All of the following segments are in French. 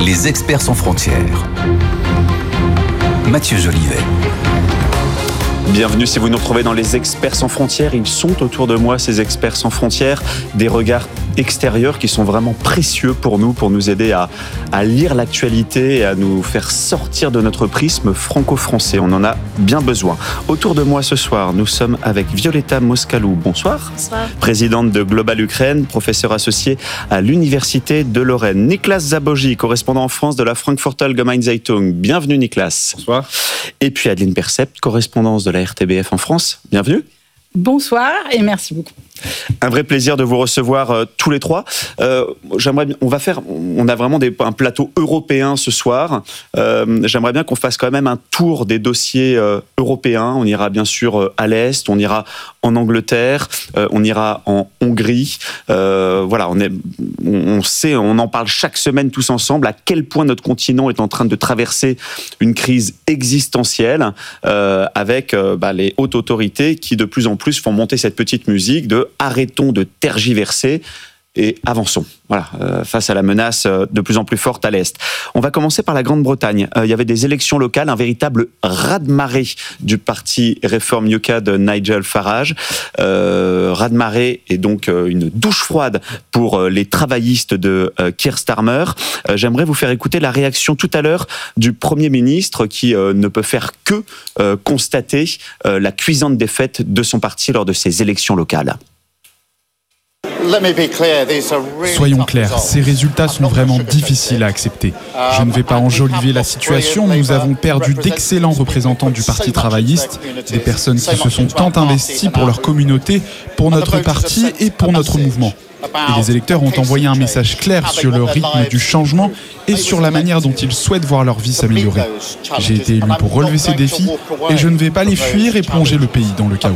Les experts sans frontières. Mathieu Jolivet. Bienvenue si vous nous retrouvez dans les experts sans frontières. Ils sont autour de moi, ces experts sans frontières, des regards extérieurs qui sont vraiment précieux pour nous aider à lire l'actualité et à nous faire sortir de notre prisme franco-français. On en a bien besoin. Autour de moi ce soir, nous sommes avec Violeta Moscalou. Bonsoir. Bonsoir. Présidente de Global Ukraine, professeure associée à l'Université de Lorraine. Niklas Zaboji, correspondant en France de la Frankfurter Allgemeine Zeitung. Bienvenue Niklas. Bonsoir. Et puis Adeline Percept, correspondance de la RTBF en France. Bienvenue. Bonsoir et merci beaucoup. Un vrai plaisir de vous recevoir tous les trois. On a vraiment un plateau européen ce soir. J'aimerais bien qu'on fasse quand même un tour des dossiers européens. On ira bien sûr à l'Est, on ira en Angleterre, on ira en Hongrie. Voilà, on en parle chaque semaine tous ensemble, à quel point notre continent est en train de traverser une crise existentielle avec les hautes autorités qui de plus en plus font monter cette petite musique de arrêtons de tergiverser et avançons. Voilà, face à la menace de plus en plus forte à l'Est. On va commencer par la Grande-Bretagne. Il y avait des élections locales, un véritable raz-de-marée du parti Reform UK de Nigel Farage. Raz-de-marée est donc une douche froide pour les travaillistes de Keir Starmer. J'aimerais vous faire écouter la réaction tout à l'heure du Premier ministre qui ne peut faire que constater la cuisante défaite de son parti lors de ces élections locales. Soyons clairs, ces résultats sont vraiment difficiles à accepter. Je ne vais pas enjoliver la situation, nous avons perdu d'excellents représentants du Parti travailliste, des personnes qui se sont tant investies pour leur communauté, pour notre parti et pour notre mouvement. Et les électeurs ont envoyé un message clair sur le rythme du changement et sur la manière dont ils souhaitent voir leur vie s'améliorer. J'ai été élu pour relever ces défis et je ne vais pas les fuir et plonger le pays dans le chaos.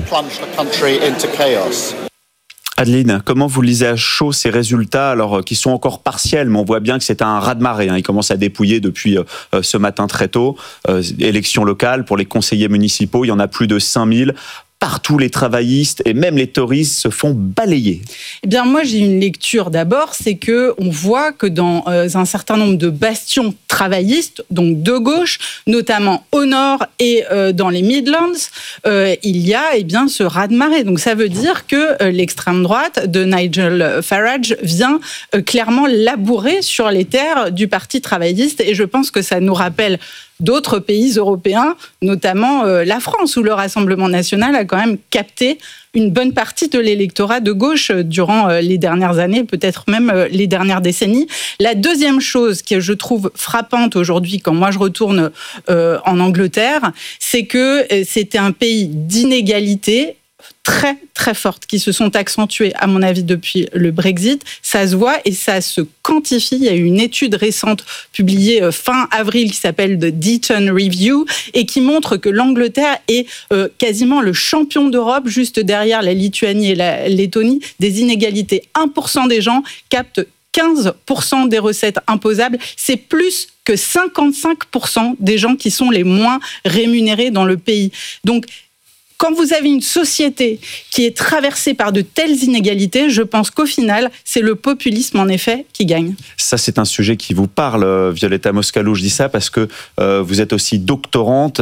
Adeline, comment vous lisez à chaud ces résultats, alors qui sont encore partiels, mais on voit bien que c'est un raz-de-marée. Ils commencent à dépouiller depuis ce matin très tôt. Élections locales pour les conseillers municipaux, il y en a plus de 5000. Partout, les travaillistes et même les Tories se font balayer. Eh bien, moi, j'ai une lecture d'abord, c'est que on voit que dans un certain nombre de bastions travaillistes, donc de gauche, notamment au nord et dans les Midlands, il y a ce raz-de-marée. Donc, ça veut dire que l'extrême droite de Nigel Farage vient clairement labourer sur les terres du Parti travailliste. Et je pense que ça nous rappelle d'autres pays européens, notamment la France, où le Rassemblement national a quand même capté une bonne partie de l'électorat de gauche durant les dernières années, peut-être même les dernières décennies. La deuxième chose que je trouve frappante aujourd'hui, quand moi je retourne en Angleterre, c'est que c'était un pays d'inégalité très, très fortes qui se sont accentuées, à mon avis, depuis le Brexit. Ça se voit et ça se quantifie. Il y a eu une étude récente publiée fin avril qui s'appelle The Deaton Review et qui montre que l'Angleterre est quasiment le champion d'Europe, juste derrière la Lituanie et la Lettonie, des inégalités. 1% des gens captent 15% des recettes imposables. C'est plus que 55% des gens qui sont les moins rémunérés dans le pays. Donc, quand vous avez une société qui est traversée par de telles inégalités, je pense qu'au final, c'est le populisme, en effet, qui gagne. Ça, c'est un sujet qui vous parle, Violeta Moscalou. Je dis ça parce que vous êtes aussi doctorante,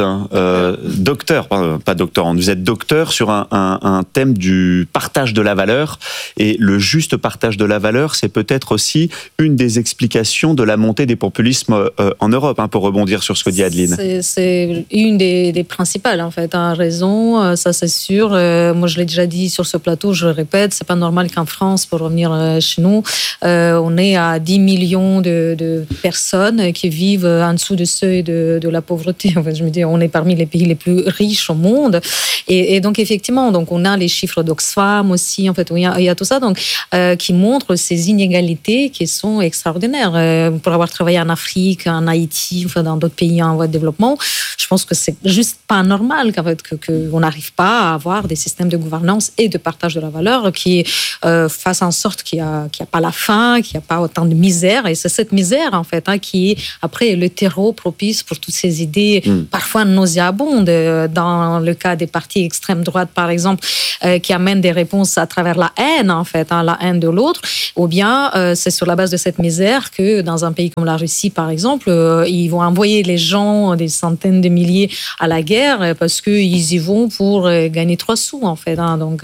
pas doctorante, vous êtes docteur sur un thème du partage de la valeur. Et le juste partage de la valeur, c'est peut-être aussi une des explications de la montée des populismes en Europe, pour rebondir sur ce que dit Adeline. C'est une des principales, en fait, à raison. Ça c'est sûr. Moi je l'ai déjà dit sur ce plateau, je le répète, c'est pas normal qu'en France, pour revenir chez nous, on est à 10 millions de personnes qui vivent en dessous du seuil de la pauvreté. En fait, je me dis, on est parmi les pays les plus riches au monde. Et donc effectivement, donc on a les chiffres d'Oxfam aussi. En fait, il y a tout ça donc qui montre ces inégalités qui sont extraordinaires. Pour avoir travaillé en Afrique, en Haïti, enfin dans d'autres pays en voie de développement, je pense que c'est juste pas normal qu'en fait qu'on arrive n'arrive pas à avoir des systèmes de gouvernance et de partage de la valeur qui fassent en sorte qu'il n'y a pas la faim, qu'il n'y a pas autant de misère. Et c'est cette misère, en fait, qui est après le terreau propice pour toutes ces idées parfois nauséabondes, dans le cas des partis extrême droite, par exemple, qui amènent des réponses à travers la haine, en fait, la haine de l'autre. Ou bien, c'est sur la base de cette misère que dans un pays comme la Russie, par exemple, ils vont envoyer les gens, des centaines de milliers, à la guerre parce qu'ils y vont pour gagner 3 sous, en fait. Donc,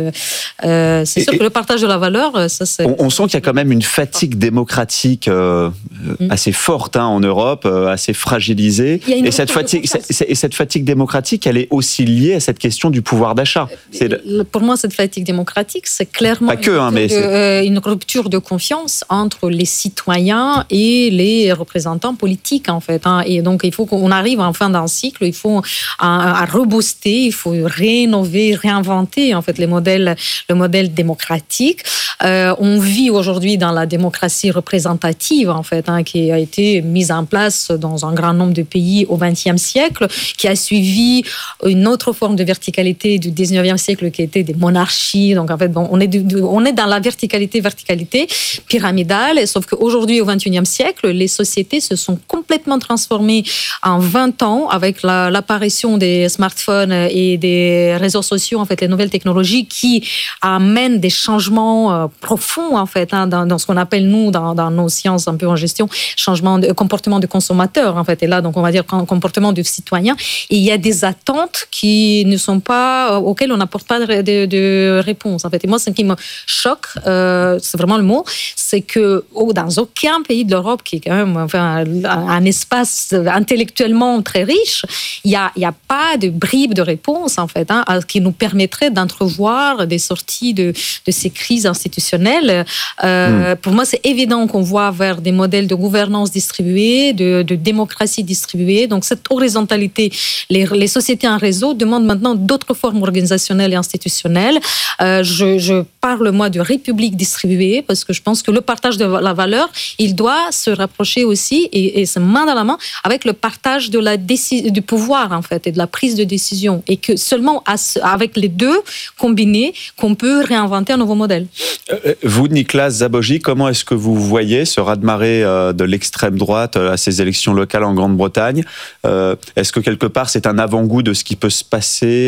c'est sûr que le partage de la valeur, ça, c'est... On sent qu'il y a quand même une fatigue démocratique assez forte en Europe, assez fragilisée. Et cette fatigue démocratique, elle est aussi liée à cette question du pouvoir d'achat. Pour moi, cette fatigue démocratique, c'est clairement une rupture de confiance entre les citoyens et les représentants politiques, en fait. Et donc, il faut qu'on arrive en fin d'un cycle, il faut à rebooster, il faut réinnover, réinventer, en fait, le modèle démocratique. On vit aujourd'hui dans la démocratie représentative, en fait, qui a été mise en place dans un grand nombre de pays au XXe siècle, qui a suivi une autre forme de verticalité du XIXe siècle qui était des monarchies. Donc, en fait, on est dans la verticalité pyramidale, sauf qu'aujourd'hui, au XXIe siècle, les sociétés se sont complètement transformées en 20 ans avec l'apparition des smartphones et des réseaux sociaux, en fait, les nouvelles technologies qui amènent des changements profonds, en fait, dans ce qu'on appelle, nous, dans nos sciences un peu en gestion, changement de comportement de consommateur, en fait, et là, donc, on va dire comportement de citoyen. Et il y a des attentes qui ne sont pas, auxquelles on n'apporte pas de réponse, en fait. Et moi, ce qui me choque, c'est vraiment le mot, c'est que dans aucun pays de l'Europe, qui est quand même un espace intellectuellement très riche, il n'y a pas de bribe de réponse, en fait, qui nous permettrait d'entrevoir des sorties de ces crises institutionnelles. Pour moi, c'est évident qu'on voit vers des modèles de gouvernance distribuée, de démocratie distribuée. Donc, cette horizontalité, les sociétés en réseau demandent maintenant d'autres formes organisationnelles et institutionnelles. Je parle, moi, de république distribuée, parce que je pense que le partage de la valeur, il doit se rapprocher aussi, et c'est main dans la main, avec le partage du pouvoir, en fait, et de la prise de décision. Et que seulement avec les deux combinés, qu'on peut réinventer un nouveau modèle. Vous, Nicolas Zabogy, comment est-ce que vous voyez ce raz-de-marée de l'extrême droite à ces élections locales en Grande-Bretagne ? Est-ce que quelque part c'est un avant-goût de ce qui peut se passer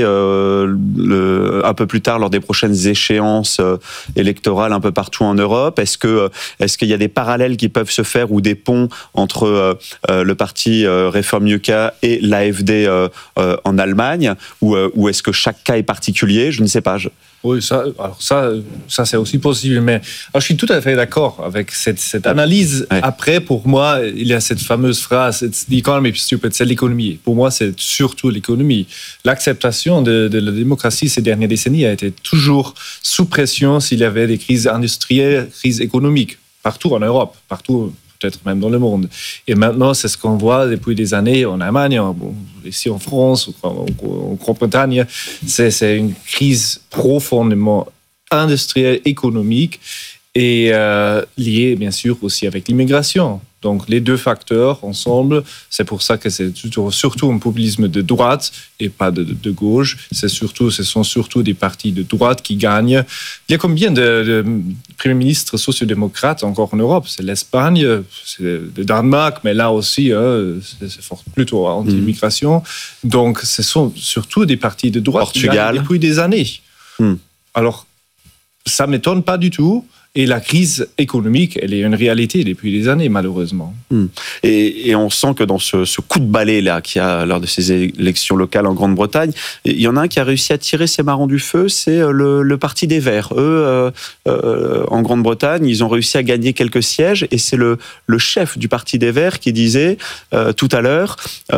un peu plus tard lors des prochaines échéances électorales un peu partout en Europe ? Est-ce qu'il y a des parallèles qui peuvent se faire ou des ponts entre le parti Reform UK et l'AfD en Allemagne, ou est-ce que chaque cas est particulier ? Je ne sais pas. Oui, ça c'est aussi possible, mais je suis tout à fait d'accord avec cette analyse. Ouais. Après, pour moi, il y a cette fameuse phrase « It's the economy, stupid », c'est l'économie. Pour moi, c'est surtout l'économie. L'acceptation de la démocratie ces dernières décennies a été toujours sous pression s'il y avait des crises industrielles, crises économiques, partout en Europe, partout peut-être même dans le monde. Et maintenant, c'est ce qu'on voit depuis des années en Allemagne, ici en France, en Grande-Bretagne. C'est une crise profondément industrielle, économique et liée, bien sûr, aussi avec l'immigration. Donc, les deux facteurs ensemble, c'est pour ça que c'est surtout un populisme de droite et pas de gauche. Ce sont surtout des partis de droite qui gagnent. Il y a combien de premiers ministres sociodémocrates encore en Europe ? C'est l'Espagne, c'est le Danemark, mais là aussi, c'est plutôt anti-immigration. Donc, ce sont surtout des partis de droite qui gagnent depuis des années. Alors, ça ne m'étonne pas du tout. Et la crise économique, elle est une réalité depuis des années, malheureusement. Et on sent que dans ce coup de balai là qu'il y a lors de ces élections locales en Grande-Bretagne, il y en a un qui a réussi à tirer ses marrons du feu, c'est le Parti des Verts. Eux, en Grande-Bretagne, ils ont réussi à gagner quelques sièges, et c'est le chef du Parti des Verts qui disait tout à l'heure,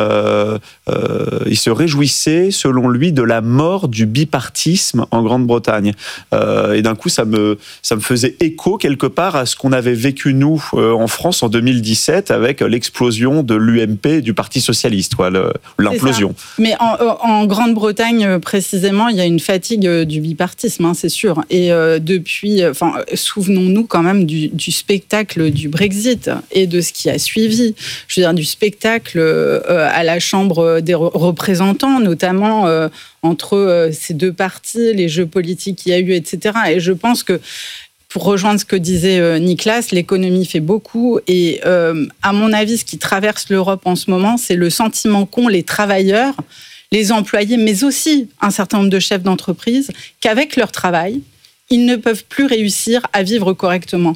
il se réjouissait, selon lui, de la mort du bipartisme en Grande-Bretagne. Et d'un coup, ça me faisait écho quelque part à ce qu'on avait vécu nous en France en 2017 avec l'explosion de l'UMP, du Parti socialiste, l'implosion. Mais en Grande-Bretagne précisément, il y a une fatigue du bipartisme, c'est sûr. Et depuis, souvenons-nous quand même du spectacle du Brexit et de ce qui a suivi. Je veux dire, du spectacle à la Chambre des représentants, notamment entre ces deux partis, les jeux politiques qu'il y a eu, etc. Et je pense que, pour rejoindre ce que disait Nicolas, l'économie fait beaucoup. Et à mon avis, ce qui traverse l'Europe en ce moment, c'est le sentiment qu'ont les travailleurs, les employés, mais aussi un certain nombre de chefs d'entreprise, qu'avec leur travail, ils ne peuvent plus réussir à vivre correctement.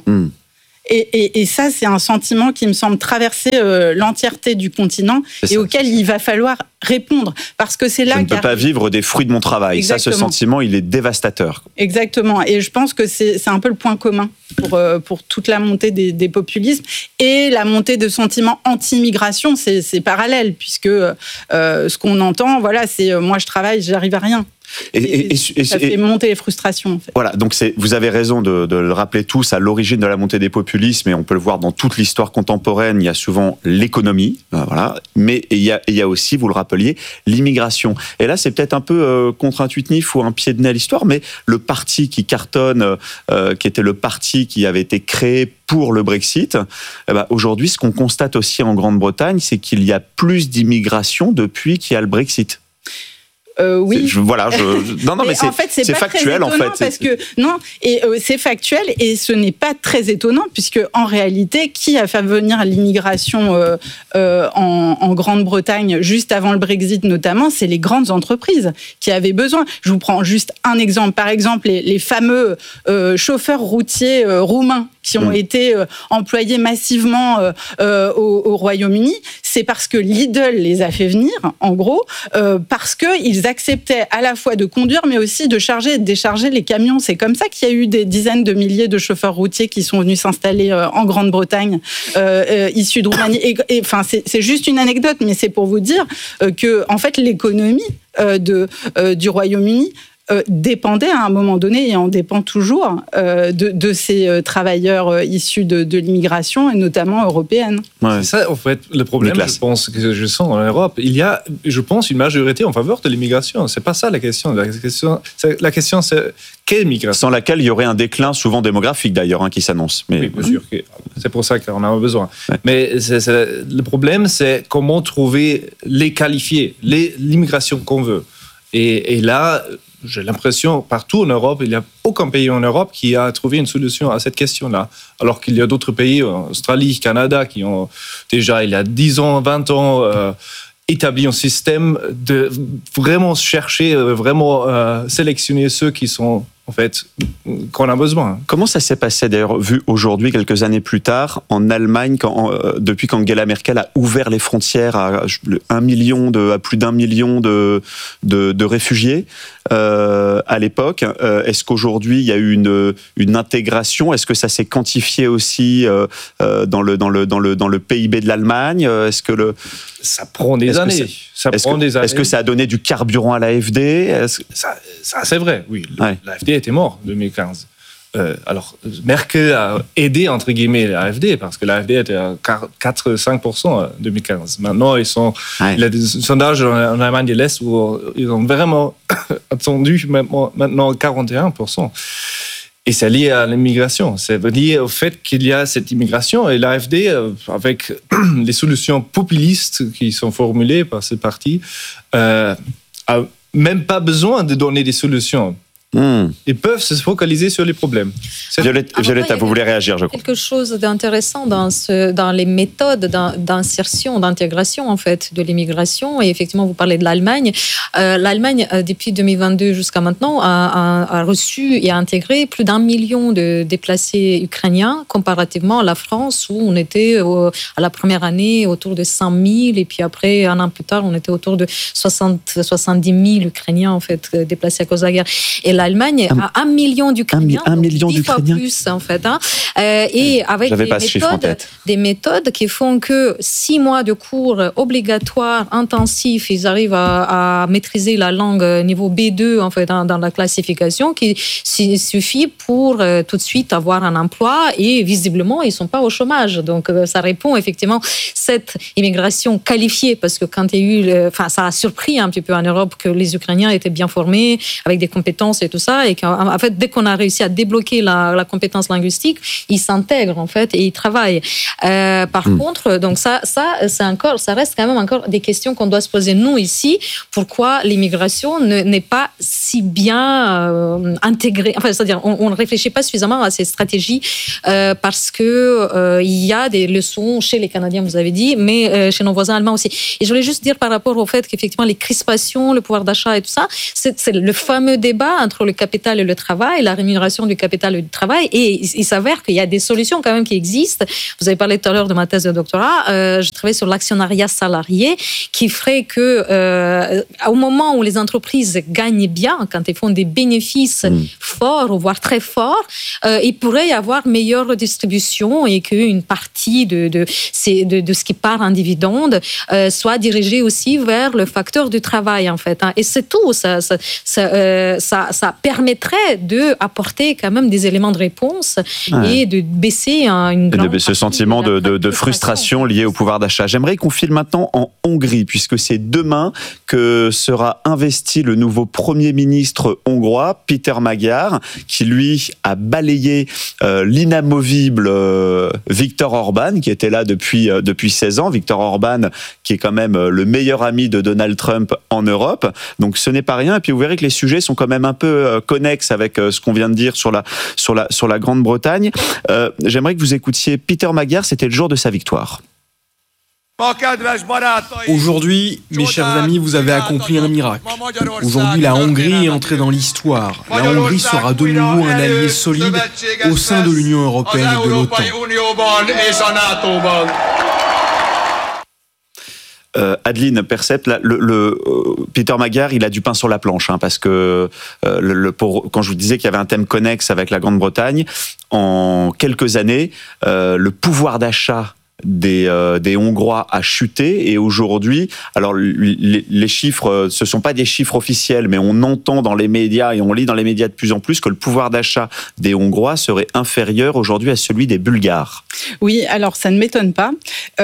Et ça, c'est un sentiment qui me semble traverser l'entièreté du continent auquel il va falloir répondre. Parce que c'est là je ne peux pas vivre des fruits de mon travail. Exactement. Ça, ce sentiment, il est dévastateur. Exactement. Et je pense que c'est un peu le point commun pour toute la montée des populismes et la montée de sentiments anti-immigration. C'est parallèle, puisque ce qu'on entend, c'est moi je travaille, j'arrive à rien. Et ça fait monter les frustrations. En fait. Voilà, donc vous avez raison de le rappeler tous, à l'origine de la montée des populismes, et on peut le voir dans toute l'histoire contemporaine, il y a souvent l'économie, mais il y a aussi, vous le rappeliez, l'immigration. Et là, c'est peut-être un peu contre-intuitif ou un pied de nez à l'histoire, mais le parti qui cartonne, qui était le parti qui avait été créé pour le Brexit, aujourd'hui, ce qu'on constate aussi en Grande-Bretagne, c'est qu'il y a plus d'immigration depuis qu'il y a le Brexit. Oui. Non, mais en fait, c'est factuel, en fait. Parce que, c'est factuel et ce n'est pas très étonnant, puisque en réalité, qui a fait venir l'immigration en Grande-Bretagne juste avant le Brexit notamment, c'est les grandes entreprises qui avaient besoin. Je vous prends juste un exemple. Par exemple, les fameux chauffeurs routiers roumains qui ont été employés massivement au Royaume-Uni, c'est parce que Lidl les a fait venir, en gros, parce qu'ils acceptaient à la fois de conduire, mais aussi de charger et de décharger les camions. C'est comme ça qu'il y a eu des dizaines de milliers de chauffeurs routiers qui sont venus s'installer en Grande-Bretagne, issus de Roumanie. C'est juste une anecdote, mais c'est pour vous dire que, en fait, l'économie du Royaume-Uni dépendait à un moment donné, et en dépend toujours, de ces travailleurs issus de l'immigration, et notamment européenne. Ouais. C'est ça, en fait, le problème, je pense, que je sens en Europe. Il y a, je pense, une majorité en faveur de l'immigration. C'est pas ça la question. La question, c'est quelle migration ? Sans laquelle il y aurait un déclin, souvent démographique d'ailleurs, qui s'annonce. Mais... Oui, bien sûr. C'est pour ça qu'on a besoin. Ouais. Mais le problème, c'est comment trouver les qualifiés, l'immigration qu'on veut. Et là... J'ai l'impression, partout en Europe, il n'y a aucun pays en Europe qui a trouvé une solution à cette question-là. Alors qu'il y a d'autres pays, Australie, Canada, qui ont déjà, il y a 10 ans, 20 ans, établi un système de vraiment chercher, vraiment sélectionner ceux qui sont, en fait, qu'on a besoin. Comment ça s'est passé, d'ailleurs, vu aujourd'hui, quelques années plus tard, en Allemagne, depuis qu'Angela Merkel a ouvert les frontières à plus d'1 million de réfugiés à l'époque. Est-ce qu'aujourd'hui, il y a eu une intégration ? Est-ce que ça s'est quantifié aussi dans le PIB de l'Allemagne ? Est-ce que ça prend des années. Est-ce que ça a donné du carburant à l'AfD ? Ça, c'est vrai, oui. L'AfD était mort en 2015. Alors, Merkel a aidé, entre guillemets, l'AfD, parce que l'AfD était à 4-5% en 2015. Maintenant, il y a des sondages en Allemagne de l'Est où ils ont vraiment attendu maintenant 41%. Et c'est lié à l'immigration. C'est lié au fait qu'il y a cette immigration. Et l'AfD, avec les solutions populistes qui sont formulées par ce parti, a même pas besoin de donner des solutions. Ils peuvent se focaliser sur les problèmes. Violetta, vous voulez réagir, je crois. Quelque chose d'intéressant dans les méthodes d'insertion, d'intégration en fait de l'immigration. Et effectivement, vous parlez de l'Allemagne. L'Allemagne, depuis 2022 jusqu'à maintenant, a reçu et a intégré plus d'1 million de déplacés ukrainiens, comparativement à la France où on était à la première année autour de 5 000 et puis après, un an plus tard, on était autour de 70 000 Ukrainiens en fait déplacés à cause de la guerre. Et l'Allemagne a 1 million d'Ukrainiens, 1 million 10 fois d'Ukrainiens. plus en fait. Et avec des méthodes qui font que 6 mois de cours obligatoires, intensifs, ils arrivent à maîtriser la langue niveau B2 en fait dans la classification, qui suffit pour tout de suite avoir un emploi et visiblement ils sont pas au chômage. Donc ça répond effectivement cette immigration qualifiée, parce que quand il y a eu, ça a surpris un petit peu en Europe que les Ukrainiens étaient bien formés avec des compétences et tout ça, et qu'en fait dès qu'on a réussi à débloquer la compétence linguistique, ils s'intègrent en fait et ils travaillent. Par contre, donc ça reste quand même encore des questions qu'on doit se poser nous ici. Pourquoi l'immigration n'est pas si bien intégrée, enfin c'est-à-dire on ne réfléchit pas suffisamment à ces stratégies parce que il y a des leçons chez les Canadiens, vous avez dit, mais chez nos voisins allemands aussi. Et je voulais juste dire par rapport au fait qu'effectivement les crispations, le pouvoir d'achat et tout ça, c'est le fameux débat entre le capital et le travail, la rémunération du capital et du travail, et il s'avère qu'il y a des solutions quand même qui existent. Vous avez parlé tout à l'heure de ma thèse de doctorat, je travaille sur l'actionnariat salarié, qui ferait que au moment où les entreprises gagnent bien, quand elles font des bénéfices forts, voire très forts, il pourrait y avoir meilleure redistribution et qu'une partie de ce qui part en dividende soit dirigée aussi vers le facteur du travail en fait. Et c'est tout. Ça permettrait d'apporter quand même des éléments de réponse et de baisser une grande ce sentiment de frustration lié au pouvoir d'achat. J'aimerais qu'on file maintenant en Hongrie, puisque c'est demain que sera investi le nouveau Premier ministre hongrois, Péter Magyar, qui lui a balayé l'inamovible Viktor Orban, qui était là depuis 16 ans. Viktor Orban, qui est quand même le meilleur ami de Donald Trump en Europe. Donc ce n'est pas rien. Et puis vous verrez que les sujets sont quand même un peu connexes avec ce qu'on vient de dire sur la Grande-Bretagne. J'aimerais que vous écoutiez Péter Magyar, c'était le jour de sa victoire. Aujourd'hui, mes chers amis, vous avez accompli un miracle. Aujourd'hui, la Hongrie est entrée dans l'histoire. La Hongrie sera de nouveau un allié solide au sein de l'Union européenne et de l'OTAN. Adeline Percept, Péter Magyar, il a du pain sur la planche, parce que quand je vous disais qu'il y avait un thème connexe avec la Grande-Bretagne, en quelques années, le pouvoir d'achat des Hongrois a chuté, et aujourd'hui, alors les chiffres, ce sont pas des chiffres officiels, mais on entend dans les médias et on lit dans les médias de plus en plus que le pouvoir d'achat des Hongrois serait inférieur aujourd'hui à celui des Bulgares. Oui, alors ça ne m'étonne pas.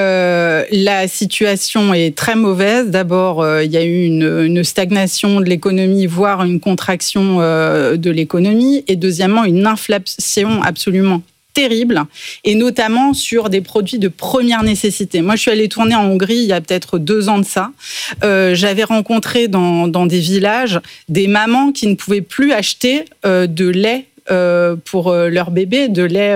La situation est très mauvaise. D'abord, il y a eu une stagnation de l'économie, voire une contraction de l'économie, et deuxièmement, une inflation absolument terrible, et notamment sur des produits de première nécessité. Moi, je suis allée tourner en Hongrie il y a peut-être 2 ans de ça. J'avais rencontré dans des villages des mamans qui ne pouvaient plus acheter de lait pour leur bébé, de lait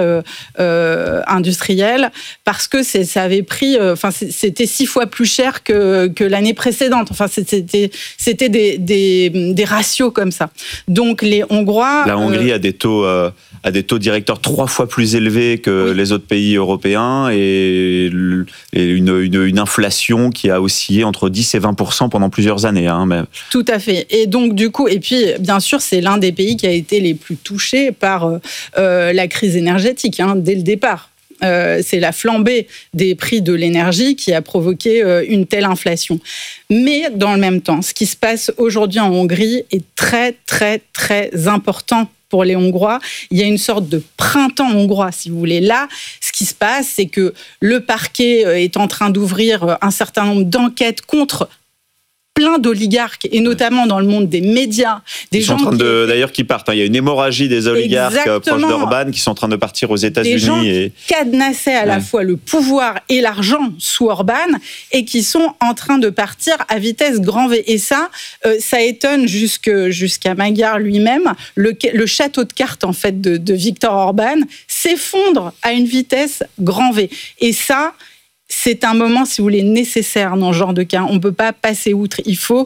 industriel, parce que ça avait pris, c'était 6 fois plus cher que l'année précédente. Enfin, c'était des ratios comme ça. Donc les Hongrois, la Hongrie a des taux directeurs 3 fois plus élevés que les autres pays européens, et une inflation qui a oscillé entre 10 et 20% pendant plusieurs années. Tout à fait. Et donc du coup, et puis bien sûr, c'est l'un des pays qui a été les plus touchés par la crise énergétique dès le départ. C'est la flambée des prix de l'énergie qui a provoqué une telle inflation. Mais dans le même temps, ce qui se passe aujourd'hui en Hongrie est très, très, très important pour les Hongrois. Il y a une sorte de printemps hongrois, si vous voulez. Là, ce qui se passe, c'est que le parquet est en train d'ouvrir un certain nombre d'enquêtes contre plein d'oligarques, et notamment dans le monde des médias. Ils sont en train d'ailleurs qui partent. Il y a une hémorragie des oligarques proches d'Orban qui sont en train de partir aux États-Unis. Des gens qui cadenassaient à la fois le pouvoir et l'argent sous Orban, et qui sont en train de partir à vitesse grand V. Et ça étonne jusqu'à Magyar lui-même. Le château de cartes en fait de Viktor Orban s'effondre à une vitesse grand V. Et ça, c'est un moment, si vous voulez, nécessaire dans ce genre de cas. On ne peut pas passer outre. Il faut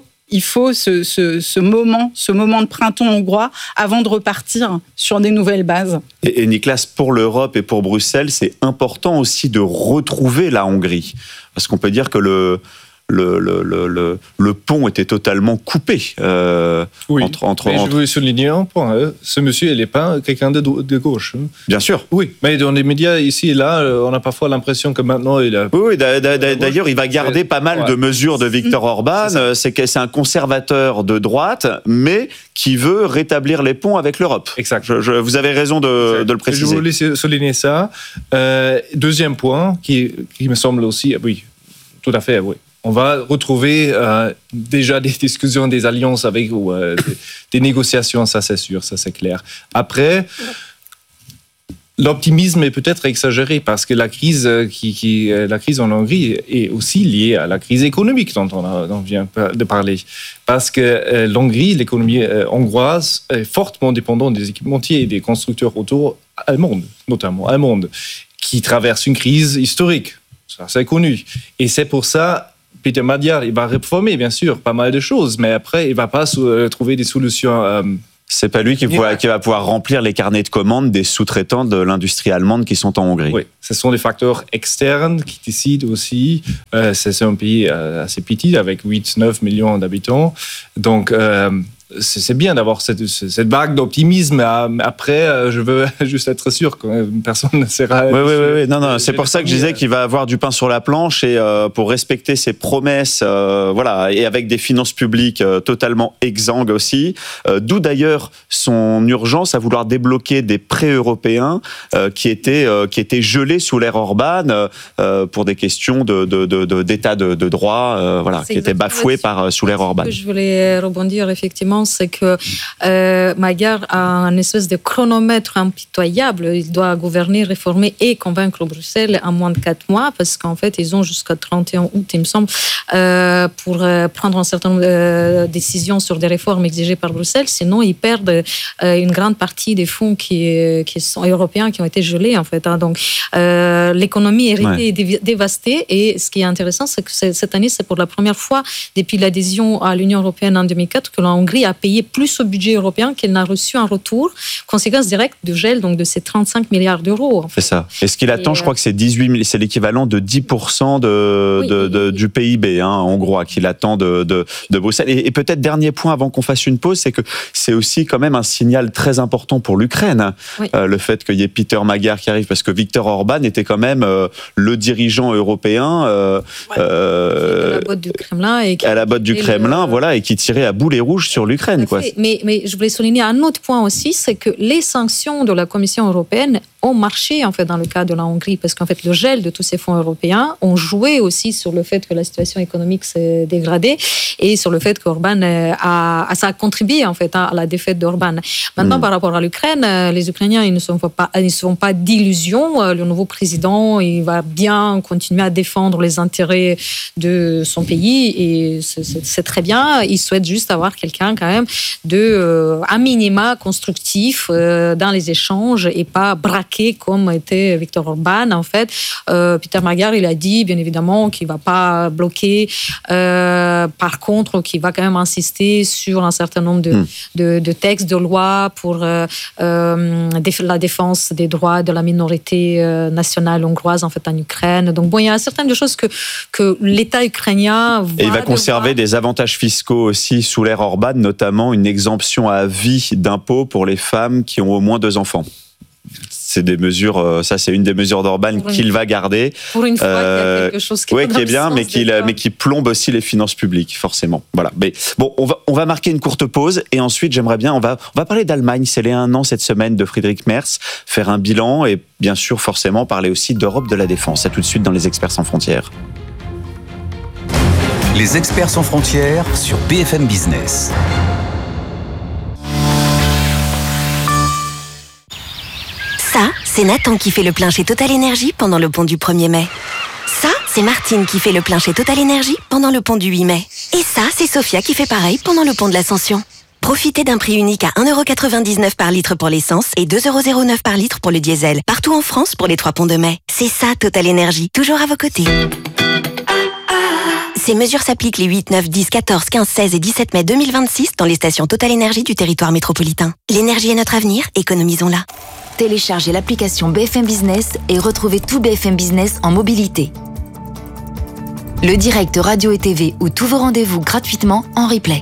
ce moment de printemps hongrois avant de repartir sur des nouvelles bases. Et Nicolas, pour l'Europe et pour Bruxelles, c'est important aussi de retrouver la Hongrie. Parce qu'on peut dire que le pont était totalement coupé. Oui, entre je voulais souligner un point. Ce monsieur, il n'est pas quelqu'un de gauche. Bien sûr. Oui, mais dans les médias ici et là, on a parfois l'impression que maintenant il a... Oui, d'ailleurs, il va garder pas mal de mesures de Viktor Orban. C'est un conservateur de droite, mais qui veut rétablir les ponts avec l'Europe. Exact. Vous avez raison de le préciser. Je voulais souligner ça. Deuxième point, qui me semble aussi... Oui, tout à fait, oui. On va retrouver déjà des discussions, des alliances avec des négociations, ça c'est sûr, ça c'est clair. Après, l'optimisme est peut-être exagéré parce que la crise en Hongrie est aussi liée à la crise économique dont on vient de parler. Parce que l'Hongrie, l'économie hongroise, est fortement dépendante des équipementiers et des constructeurs auto allemands, notamment allemands, qui traversent une crise historique. Ça c'est connu. Et c'est pour ça... Peter Magyar, il va réformer, bien sûr, pas mal de choses, mais après, il ne va pas trouver des solutions... C'est pas lui qui va pouvoir remplir les carnets de commandes des sous-traitants de l'industrie allemande qui sont en Hongrie. Oui, ce sont des facteurs externes qui décident aussi. C'est un pays assez petit, avec 8-9 millions d'habitants. Donc... c'est bien d'avoir cette vague d'optimisme. Après, je veux juste être sûr que personne ne sera... Oui. Non, c'est pour ça que je disais qu'il va avoir du pain sur la planche et pour respecter ses promesses, et avec des finances publiques totalement exsangues aussi. D'où d'ailleurs son urgence à vouloir débloquer des prêts européens qui étaient gelés sous l'ère Orban pour des questions d'état de droit, qui étaient bafoués sous l'ère Orban. Je voulais rebondir effectivement, c'est que Magyar a un espèce de chronomètre impitoyable. Il doit gouverner, réformer et convaincre Bruxelles en moins de 4 mois, parce qu'en fait, ils ont jusqu'à 31 août, il me semble, pour prendre un certain nombre de décisions sur des réformes exigées par Bruxelles. Sinon, ils perdent une grande partie des fonds qui sont européens, qui ont été gelés, en fait. Donc, l'économie est dévastée. Et ce qui est intéressant, c'est que cette année, c'est pour la première fois depuis l'adhésion à l'Union européenne en 2004 que la Hongrie a payé plus au budget européen qu'elle n'a reçu en retour, conséquence directe du gel donc de ces 35 milliards d'euros. En fait. C'est ça. Et ce qu'il attend, je crois que c'est 18 c'est l'équivalent de 10% du PIB hongrois qu'il attend de Bruxelles. Et peut-être dernier point avant qu'on fasse une pause, c'est que c'est aussi quand même un signal très important pour l'Ukraine, le fait qu'il y ait Peter Magyar qui arrive, parce que Viktor Orban était quand même le dirigeant européen à la botte du Kremlin et qui tirait à boulet rouge sur l'Ukraine. Mais je voulais souligner un autre point aussi, c'est que les sanctions de la Commission européenne ont marché en fait dans le cas de la Hongrie, parce qu'en fait le gel de tous ces fonds européens ont joué aussi sur le fait que la situation économique s'est dégradée et sur le fait qu'Orban ça a contribué en fait à la défaite d'Orban. Maintenant, par rapport à l'Ukraine, les Ukrainiens ils ne se font pas d'illusions. Le nouveau président il va bien continuer à défendre les intérêts de son pays et c'est très bien. Il souhaite juste avoir quelqu'un quand même à minima constructif dans les échanges et pas braqué comme était Viktor Orban. En fait, Peter Magyar, il a dit bien évidemment qu'il ne va pas bloquer. Par contre, qu'il va quand même insister sur un certain nombre de textes, de lois pour la défense des droits de la minorité nationale hongroise en fait en Ukraine. Donc bon, il y a certaines choses que l'État ukrainien va et il va conserver des avantages fiscaux aussi sous l'ère Orban, notamment une exemption à vie d'impôts pour les femmes qui ont au moins 2 enfants. C'est des mesures, ça c'est une des mesures d'Orban qu'il va garder. Pour une fois, il y a quelque chose qui est bien, mais qui plombe aussi les finances publiques, forcément. Voilà. Mais bon, on va marquer une courte pause et ensuite j'aimerais bien, on va parler d'Allemagne. C'est les 1 an cette semaine de Friedrich Merz, faire un bilan et bien sûr forcément parler aussi d'Europe de la défense. À tout de suite dans les Experts sans frontières. Les Experts sans frontières sur BFM Business. Ça, c'est Nathan qui fait le plein chez Total Energy pendant le pont du 1er mai. Ça, c'est Martine qui fait le plein chez Total Energy pendant le pont du 8 mai. Et ça, c'est Sophia qui fait pareil pendant le pont de l'Ascension. Profitez d'un prix unique à 1,99€ par litre pour l'essence et 2,09€ par litre pour le diesel. Partout en France pour les 3 ponts de mai. C'est ça Total Energy, toujours à vos côtés. Ces mesures s'appliquent les 8, 9, 10, 14, 15, 16 et 17 mai 2026 dans les stations Total Energy du territoire métropolitain. L'énergie est notre avenir, économisons-la. Téléchargez l'application BFM Business et retrouvez tout BFM Business en mobilité. Le direct radio et TV ou tous vos rendez-vous gratuitement en replay.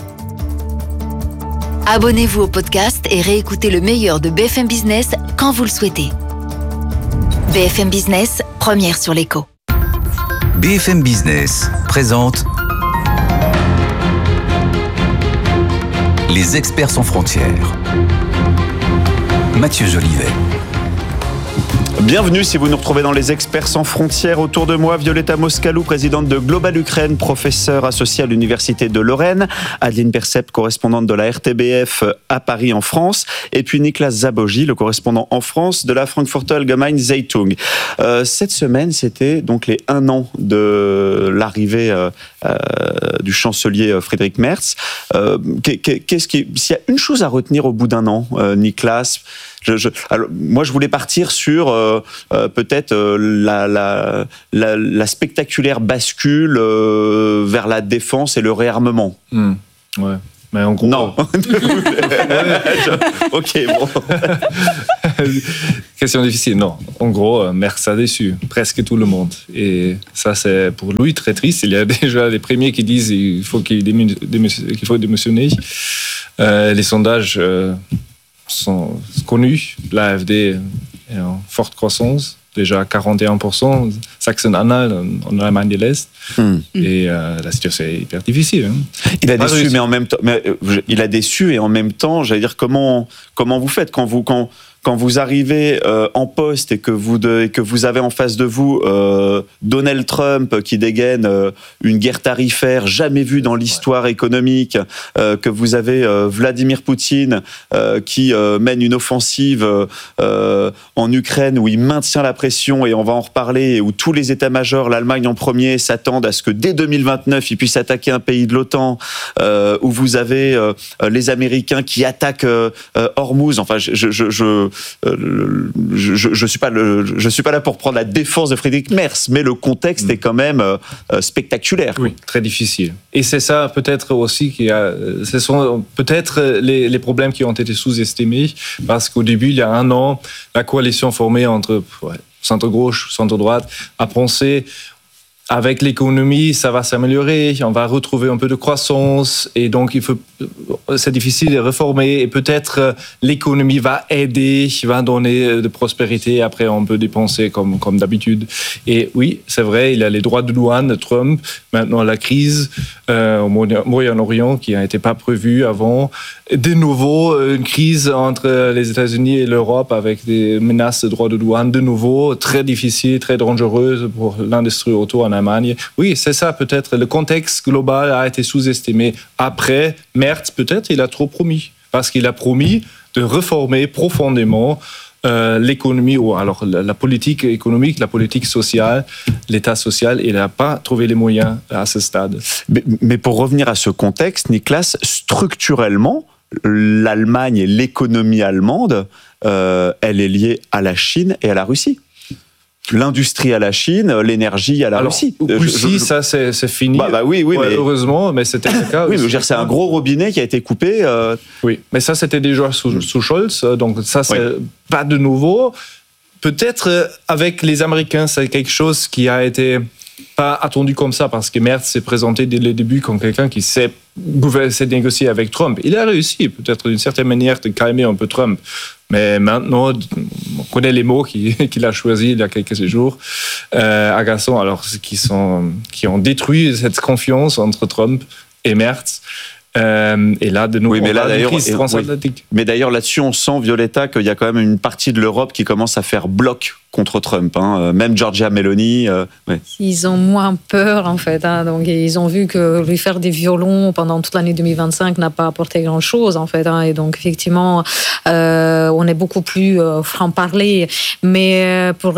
Abonnez-vous au podcast et réécoutez le meilleur de BFM Business quand vous le souhaitez. BFM Business, première sur l'écho. BFM Business présente Les experts sans frontières. Mathieu Jolivet. Bienvenue si vous nous retrouvez dans les experts sans frontières. Autour de moi, Violetta Moscalou, présidente de Global Ukraine, professeure associée à l'Université de Lorraine, Adeline Percept, correspondante de la RTBF à Paris en France, et puis Niklas Zabogy, le correspondant en France de la Frankfurter Allgemeine Zeitung. Cette semaine, c'était donc les 1 an de l'arrivée du chancelier Friedrich Merz. S'il y a une chose à retenir au bout d'1 an, Niklas, alors, moi, je voulais partir sur peut-être la spectaculaire bascule vers la défense et le réarmement. Ouais. Mais en gros, non. Ok, bon. Question difficile. Non. En gros, Merz a déçu presque tout le monde. Et ça, c'est pour lui très triste. Il y a déjà les premiers qui disent qu'il faut démissionner. Les sondages sont connus. L'AfD est en forte croissance, déjà 41%, Sachsen-Anhalt en Allemagne de l'Est. Et la situation est hyper difficile. Il a déçu, mais en même temps, il a déçu et en même temps, j'allais dire, comment vous faites quand vous arrivez en poste et que vous avez en face de vous Donald Trump qui dégaine une guerre tarifaire jamais vue dans l'histoire économique, que vous avez Vladimir Poutine qui mène une offensive en Ukraine où il maintient la pression, et on va en reparler, et où tous les états-majors, l'Allemagne en premier, s'attendent à ce que dès 2029 il puisse attaquer un pays de l'OTAN, où vous avez les Américains qui attaquent Hormuz. Enfin, je suis pas là pour prendre la défense de Friedrich Merz, mais le contexte est quand même spectaculaire. Oui, très difficile. Et c'est ça peut-être aussi ce sont peut-être les problèmes qui ont été sous-estimés, parce qu'au début, il y a 1 an, la coalition formée entre centre-gauche, centre-droite a pensé: avec l'économie, ça va s'améliorer, on va retrouver un peu de croissance, et donc c'est difficile de réformer, et peut-être l'économie va aider, va donner de prospérité, après on peut dépenser comme d'habitude. Et oui, c'est vrai, il y a les droits de douane de Trump, maintenant la crise au Moyen-Orient qui n'était pas prévue avant, de nouveau une crise entre les États-Unis et l'Europe avec des menaces de droits de douane, de nouveau très difficile, très dangereuse pour l'industrie auto en Allemagne. Oui, c'est ça, peut-être. Le contexte global a été sous-estimé. Après, Merz, peut-être, il a trop promis. Parce qu'il a promis de réformer profondément l'économie, ou alors la politique économique, la politique sociale, l'État social. Il n'a pas trouvé les moyens à ce stade. Mais pour revenir à ce contexte, Niklas, structurellement, l'Allemagne et l'économie allemande, elle est liée à la Chine et à la Russie. L'industrie à la Chine, l'énergie à la Russie. Russie, ça c'est fini. Oui, mais heureusement, mais c'était le cas. Oui, c'est un gros robinet qui a été coupé. Oui, mais ça c'était déjà sous Scholz, donc ça c'est pas de nouveau. Peut-être avec les Américains, c'est quelque chose qui a été pas attendu comme ça, parce que Merz s'est présenté dès le début comme quelqu'un qui sait négocier avec Trump. Il a réussi, peut-être d'une certaine manière, de calmer un peu Trump. Mais maintenant, on connaît les mots qu'il a choisis il y a quelques jours, agaçants, alors qui ont détruit cette confiance entre Trump et Merz. Et là, de nouveau, on a une crise transatlantique. Mais d'ailleurs, là-dessus, on sent, Violetta, qu'il y a quand même une partie de l'Europe qui commence à faire bloc contre Trump. Même Giorgia Meloni. Ils ont moins peur, en fait. Donc, ils ont vu que lui faire des violons pendant toute l'année 2025 n'a pas apporté grand-chose, en fait. Et donc, effectivement, on est beaucoup plus franc-parler. Mais pour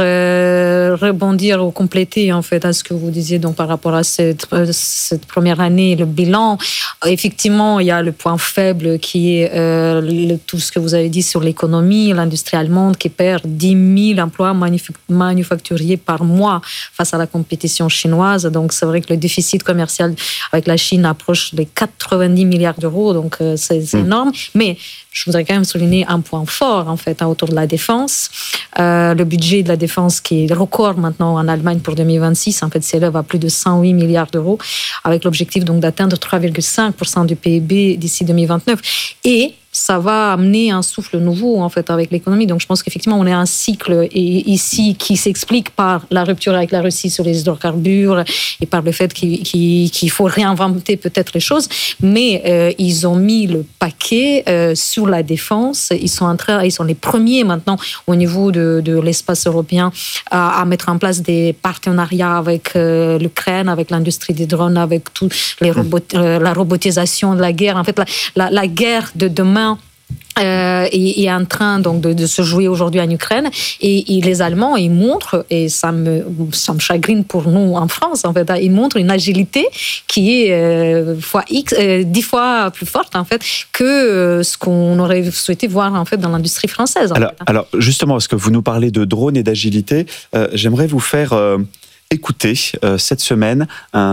rebondir ou compléter, en fait, à ce que vous disiez donc, par rapport à cette première année, le bilan, effectivement, il y a le point faible qui est tout ce que vous avez dit sur l'économie, l'industrie allemande qui perd 10 000 emplois manufacturiers par mois face à la compétition chinoise. Donc, c'est vrai que le déficit commercial avec la Chine approche les 90 milliards d'euros. Donc, c'est énorme. Mais je voudrais quand même souligner un point fort, en fait, autour de la défense. Le budget de la défense, qui est record maintenant en Allemagne pour 2026, en fait, s'élève à plus de 108 milliards d'euros, avec l'objectif donc d'atteindre 3,5% du PIB d'ici 2029. Et ça va amener un souffle nouveau, en fait, avec l'économie. Donc, je pense qu'effectivement, on est un cycle ici qui s'explique par la rupture avec la Russie sur les hydrocarbures et par le fait qu'il faut réinventer peut-être les choses. Mais ils ont mis le paquet sur la défense. Ils sont les premiers maintenant au niveau de l'espace européen à mettre en place des partenariats avec l'Ukraine, avec l'industrie des drones, avec tout la robotisation de la guerre. En fait, la guerre de demain est en train donc de se jouer aujourd'hui en Ukraine, et les Allemands ils montrent, et ça me chagrine pour nous en France, en fait, ils montrent une agilité qui est 10 fois plus forte, en fait, que ce qu'on aurait souhaité voir, en fait, dans l'industrie française. Alors justement, parce que vous nous parlez de drones et d'agilité, j'aimerais vous faire écouter cette semaine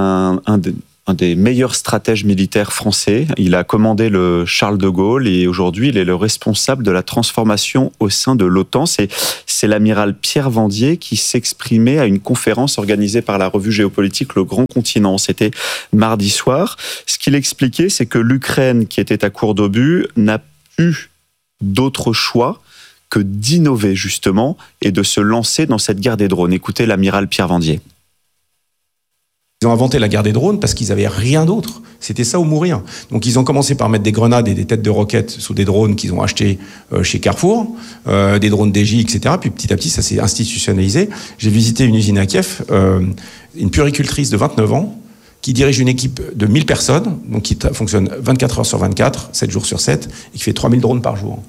un des meilleurs stratèges militaires français. Il a commandé le Charles de Gaulle et aujourd'hui, il est le responsable de la transformation au sein de l'OTAN. C'est l'amiral Pierre Vandier qui s'exprimait à une conférence organisée par la revue géopolitique Le Grand Continent. C'était mardi soir. Ce qu'il expliquait, c'est que l'Ukraine, qui était à court d'obus, n'a eu d'autre choix que d'innover justement et de se lancer dans cette guerre des drones. Écoutez l'amiral Pierre Vandier. Ils ont inventé la guerre des drones parce qu'ils n'avaient rien d'autre. C'était ça ou mourir. Donc ils ont commencé par mettre des grenades et des têtes de roquettes sous des drones qu'ils ont achetés chez Carrefour, des drones DJ, etc. Puis petit à petit, ça s'est institutionnalisé. J'ai visité une usine à Kiev, une puéricultrice de 29 ans, qui dirige une équipe de 1000 personnes, donc qui fonctionne 24 heures sur 24, 7 jours sur 7, et qui fait 3000 drones par jour.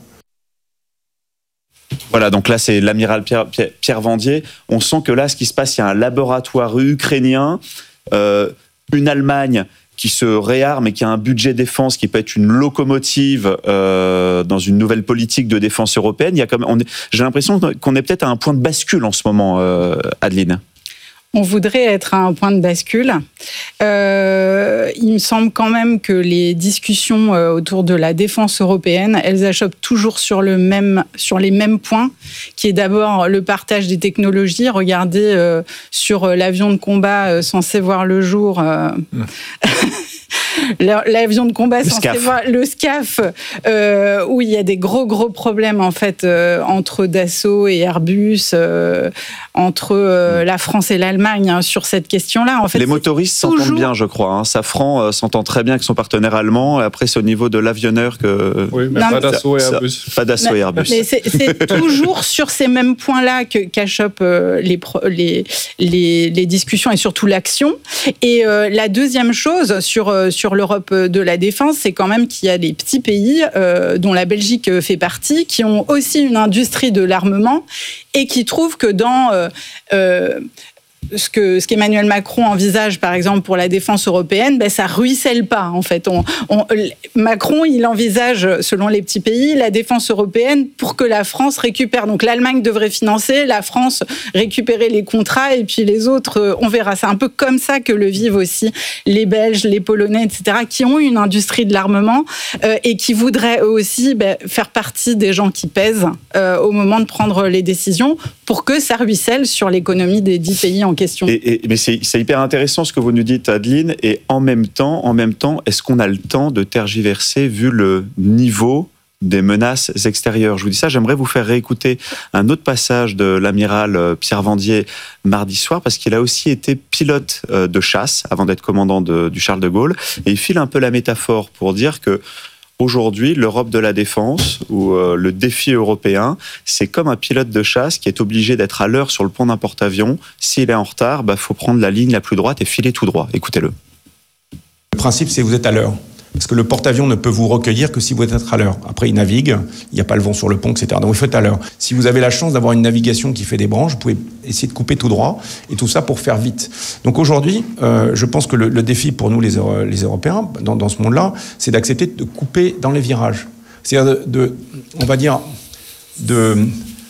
Voilà, donc là, c'est l'amiral Pierre Vandier. On sent que là, ce qui se passe, il y a un laboratoire ukrainien, une Allemagne qui se réarme et qui a un budget défense qui peut être une locomotive dans une nouvelle politique de défense européenne. J'ai l'impression qu'on est peut-être à un point de bascule en ce moment, Adeline. On voudrait être à un point de bascule. Il me semble quand même que les discussions autour de la défense européenne, elles achoppent toujours sur les mêmes points, qui est d'abord le partage des technologies. Regardez sur l'avion de combat censé voir le jour. L'avion de combat censé voir le SCAF, où il y a des gros problèmes, en fait, entre Dassault et Airbus, entre la France et l'Allemagne, sur cette question-là. En fait, les motoristes s'entendent bien, je crois. Safran s'entend très bien avec son partenaire allemand. Après, c'est au niveau de l'avionneur que... Oui, mais pas Dassault et Airbus. Pas Dassault et Airbus. Mais c'est toujours sur ces mêmes points-là qu'achoppent les discussions et surtout l'action. Et la deuxième chose sur l'Europe de la défense, c'est quand même qu'il y a des petits pays, dont la Belgique fait partie, qui ont aussi une industrie de l'armement et qui trouvent que dans ce qu'Emmanuel Macron envisage, par exemple, pour la défense européenne, ça ruisselle pas, en fait. Macron, il envisage, selon les petits pays, la défense européenne pour que la France récupère. Donc l'Allemagne devrait financer, la France récupérer les contrats, et puis les autres, on verra. C'est un peu comme ça que le vivent aussi les Belges, les Polonais, etc., qui ont une industrie de l'armement et qui voudraient eux aussi faire partie des gens qui pèsent au moment de prendre les décisions pour que ça ruisselle sur l'économie des 10 pays en question. Mais c'est hyper intéressant ce que vous nous dites, Adeline, et en même temps, est-ce qu'on a le temps de tergiverser vu le niveau des menaces extérieures? Je vous dis ça, j'aimerais vous faire réécouter un autre passage de l'amiral Pierre Vandier mardi soir, parce qu'il a aussi été pilote de chasse avant d'être commandant du Charles de Gaulle, et il file un peu la métaphore pour dire que aujourd'hui, l'Europe de la défense ou le défi européen, c'est comme un pilote de chasse qui est obligé d'être à l'heure sur le pont d'un porte-avions. S'il est en retard, faut prendre la ligne la plus droite et filer tout droit. Écoutez-le. Le principe, c'est que vous êtes à l'heure. Parce que le porte-avions ne peut vous recueillir que si vous êtes à l'heure. Après, il navigue, il n'y a pas le vent sur le pont, etc. Donc, il faut être à l'heure. Si vous avez la chance d'avoir une navigation qui fait des branches, vous pouvez essayer de couper tout droit, et tout ça pour faire vite. Donc aujourd'hui, je pense que le défi pour nous, les Européens, dans ce monde-là, c'est d'accepter de couper dans les virages. C'est-à-dire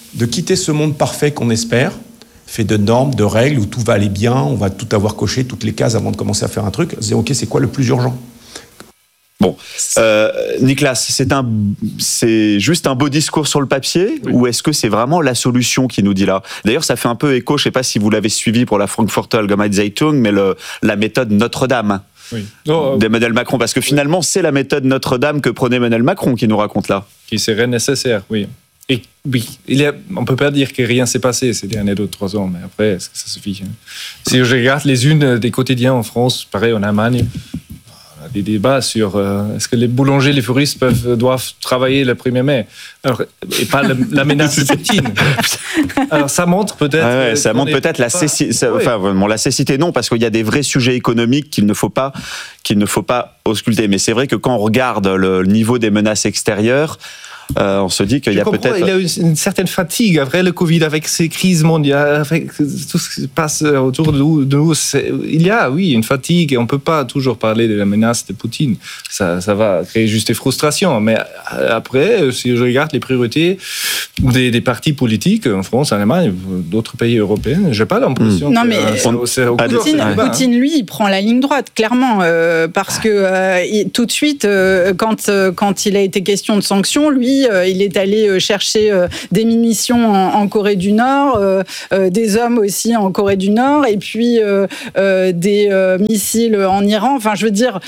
de quitter ce monde parfait qu'on espère, fait de normes, de règles, où tout va aller bien, on va tout avoir coché, toutes les cases avant de commencer à faire un truc. C'est OK, c'est quoi le plus urgent ? Bon, Nicolas, c'est juste un beau discours sur le papier, ou est-ce que c'est vraiment la solution qui nous dit là ? D'ailleurs, ça fait un peu écho, je ne sais pas si vous l'avez suivi pour la Frankfurter Allgemeine Zeitung, mais la méthode Notre-Dame d'Emmanuel Macron, parce que finalement, c'est la méthode Notre-Dame que prenait Emmanuel Macron qui nous raconte là. Qui serait nécessaire, oui. Et oui, on ne peut pas dire que rien s'est passé ces derniers 2-3 ans, mais après, est-ce que ça suffit ? Si je regarde les unes des quotidiens en France, pareil en Allemagne, on a des débats sur est-ce que les boulangers, les fouristes doivent travailler le 1er mai, et pas la menace de Poutine. Alors ça montre peut-être... ça montre peut-être la cécité. La cécité, non, parce qu'il y a des vrais sujets économiques qu'il ne faut pas ausculter. Mais c'est vrai que quand on regarde le niveau des menaces extérieures, on se dit qu'il y a peut-être... Il y a une certaine fatigue après le Covid, avec ces crises mondiales, avec tout ce qui se passe autour de nous. Il y a, oui, une fatigue, et on ne peut pas toujours parler de la menace de Poutine. Ça va créer juste des frustrations. Mais après, si je regarde les priorités des partis politiques en France, en Allemagne, d'autres pays européens, je n'ai pas l'impression Poutine, lui, il prend la ligne droite, clairement, parce que tout de suite, quand il a été question de sanctions, lui, il est allé chercher des munitions en Corée du Nord, des hommes aussi en Corée du Nord, et puis des missiles en Iran. Enfin, je veux dire,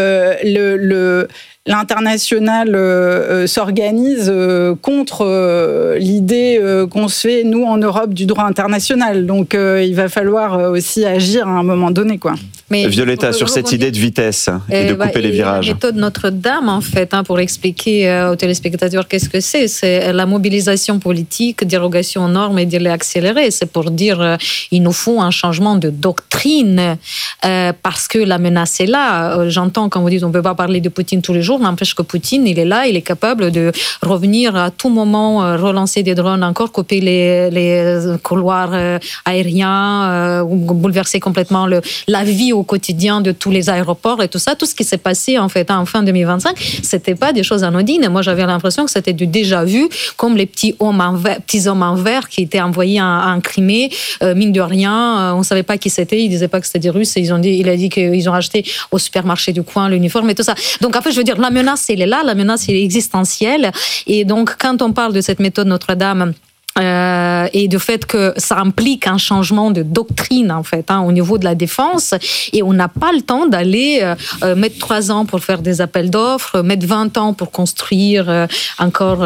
l'international s'organise contre l'idée qu'on se fait, nous, en Europe, du droit international. Donc, il va falloir aussi agir à un moment donné, quoi. Mais Violetta, sur cette idée de vitesse et de couper les virages. La méthode Notre-Dame, en fait, pour expliquer aux téléspectateurs qu'est-ce que c'est la mobilisation politique, dérogation aux normes et de les accélérer. C'est pour dire il nous faut un changement de doctrine parce que la menace est là. J'entends quand vous dites on ne peut pas parler de Poutine tous les jours, n'empêche que Poutine, il est là, il est capable de revenir à tout moment, relancer des drones encore, couper les couloirs aériens, bouleverser complètement la vie au quotidien de tous les aéroports et tout ça. Tout ce qui s'est passé en fait en fin 2025, c'était pas des choses anodines. Moi, j'avais l'impression que c'était du déjà vu, comme les petits hommes en vert qui étaient envoyés en Crimée. Mine de rien, on savait pas qui c'était. Ils disaient pas que c'était des Russes. Il a dit qu'ils ont acheté au supermarché du coin l'uniforme et tout ça. Donc en fait, je veux dire, la menace, elle est là. La menace, elle est existentielle. Et donc, quand on parle de cette méthode Notre-Dame, et du fait que ça implique un changement de doctrine en fait au niveau de la défense, et on n'a pas le temps d'aller mettre 3 ans pour faire des appels d'offres, mettre 20 ans pour construire encore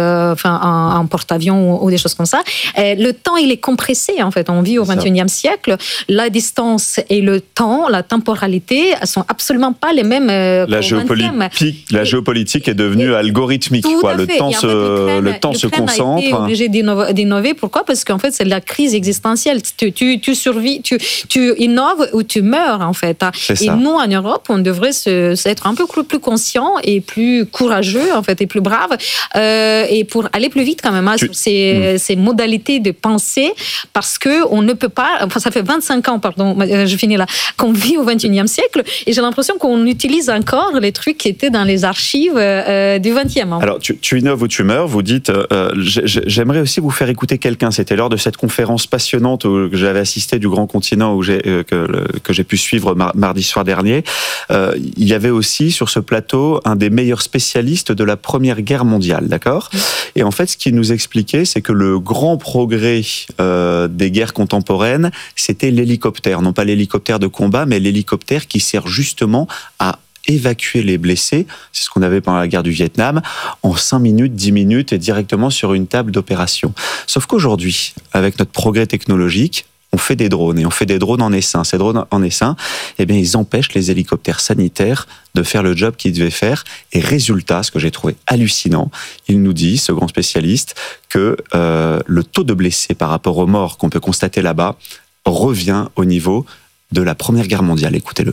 un porte-avions ou des choses comme ça. Le temps, il est compressé en fait. On vit au 21e siècle. La distance et le temps, la temporalité sont absolument pas les mêmes. La géopolitique est devenue algorithmique. Le temps se concentre. A été obligé d'innover. Pourquoi ? Parce qu'en fait, c'est la crise existentielle. Tu survis, tu innoves ou tu meurs, en fait. Et nous, en Europe, on devrait être un peu plus conscient et plus courageux, en fait, et plus brave, et pour aller plus vite, quand même, sur ces modalités de pensée, parce qu'on ne peut pas... Enfin, ça fait 25 ans, je finis là, qu'on vit au 21e siècle, et j'ai l'impression qu'on utilise encore les trucs qui étaient dans les archives du 20e. Alors, tu innoves ou tu meurs, vous dites... j'aimerais aussi vous faire écouter quelqu'un. C'était lors de cette conférence passionnante que j'avais assisté du Grand Continent que j'ai pu suivre mardi soir dernier. Il y avait aussi sur ce plateau un des meilleurs spécialistes de la Première Guerre mondiale, d'accord ? Et en fait, ce qu'il nous expliquait, c'est que le grand progrès des guerres contemporaines, c'était l'hélicoptère. Non pas l'hélicoptère de combat, mais l'hélicoptère qui sert justement à évacuer les blessés, c'est ce qu'on avait pendant la guerre du Vietnam, en 5 minutes, 10 minutes et directement sur une table d'opération. Sauf qu'aujourd'hui, avec notre progrès technologique, on fait des drones et on fait des drones en essaim. Ces drones en essaim, ils empêchent les hélicoptères sanitaires de faire le job qu'ils devaient faire. Et résultat, ce que j'ai trouvé hallucinant, il nous dit, ce grand spécialiste, que le taux de blessés par rapport aux morts qu'on peut constater là-bas revient au niveau de la Première Guerre mondiale. Écoutez-le.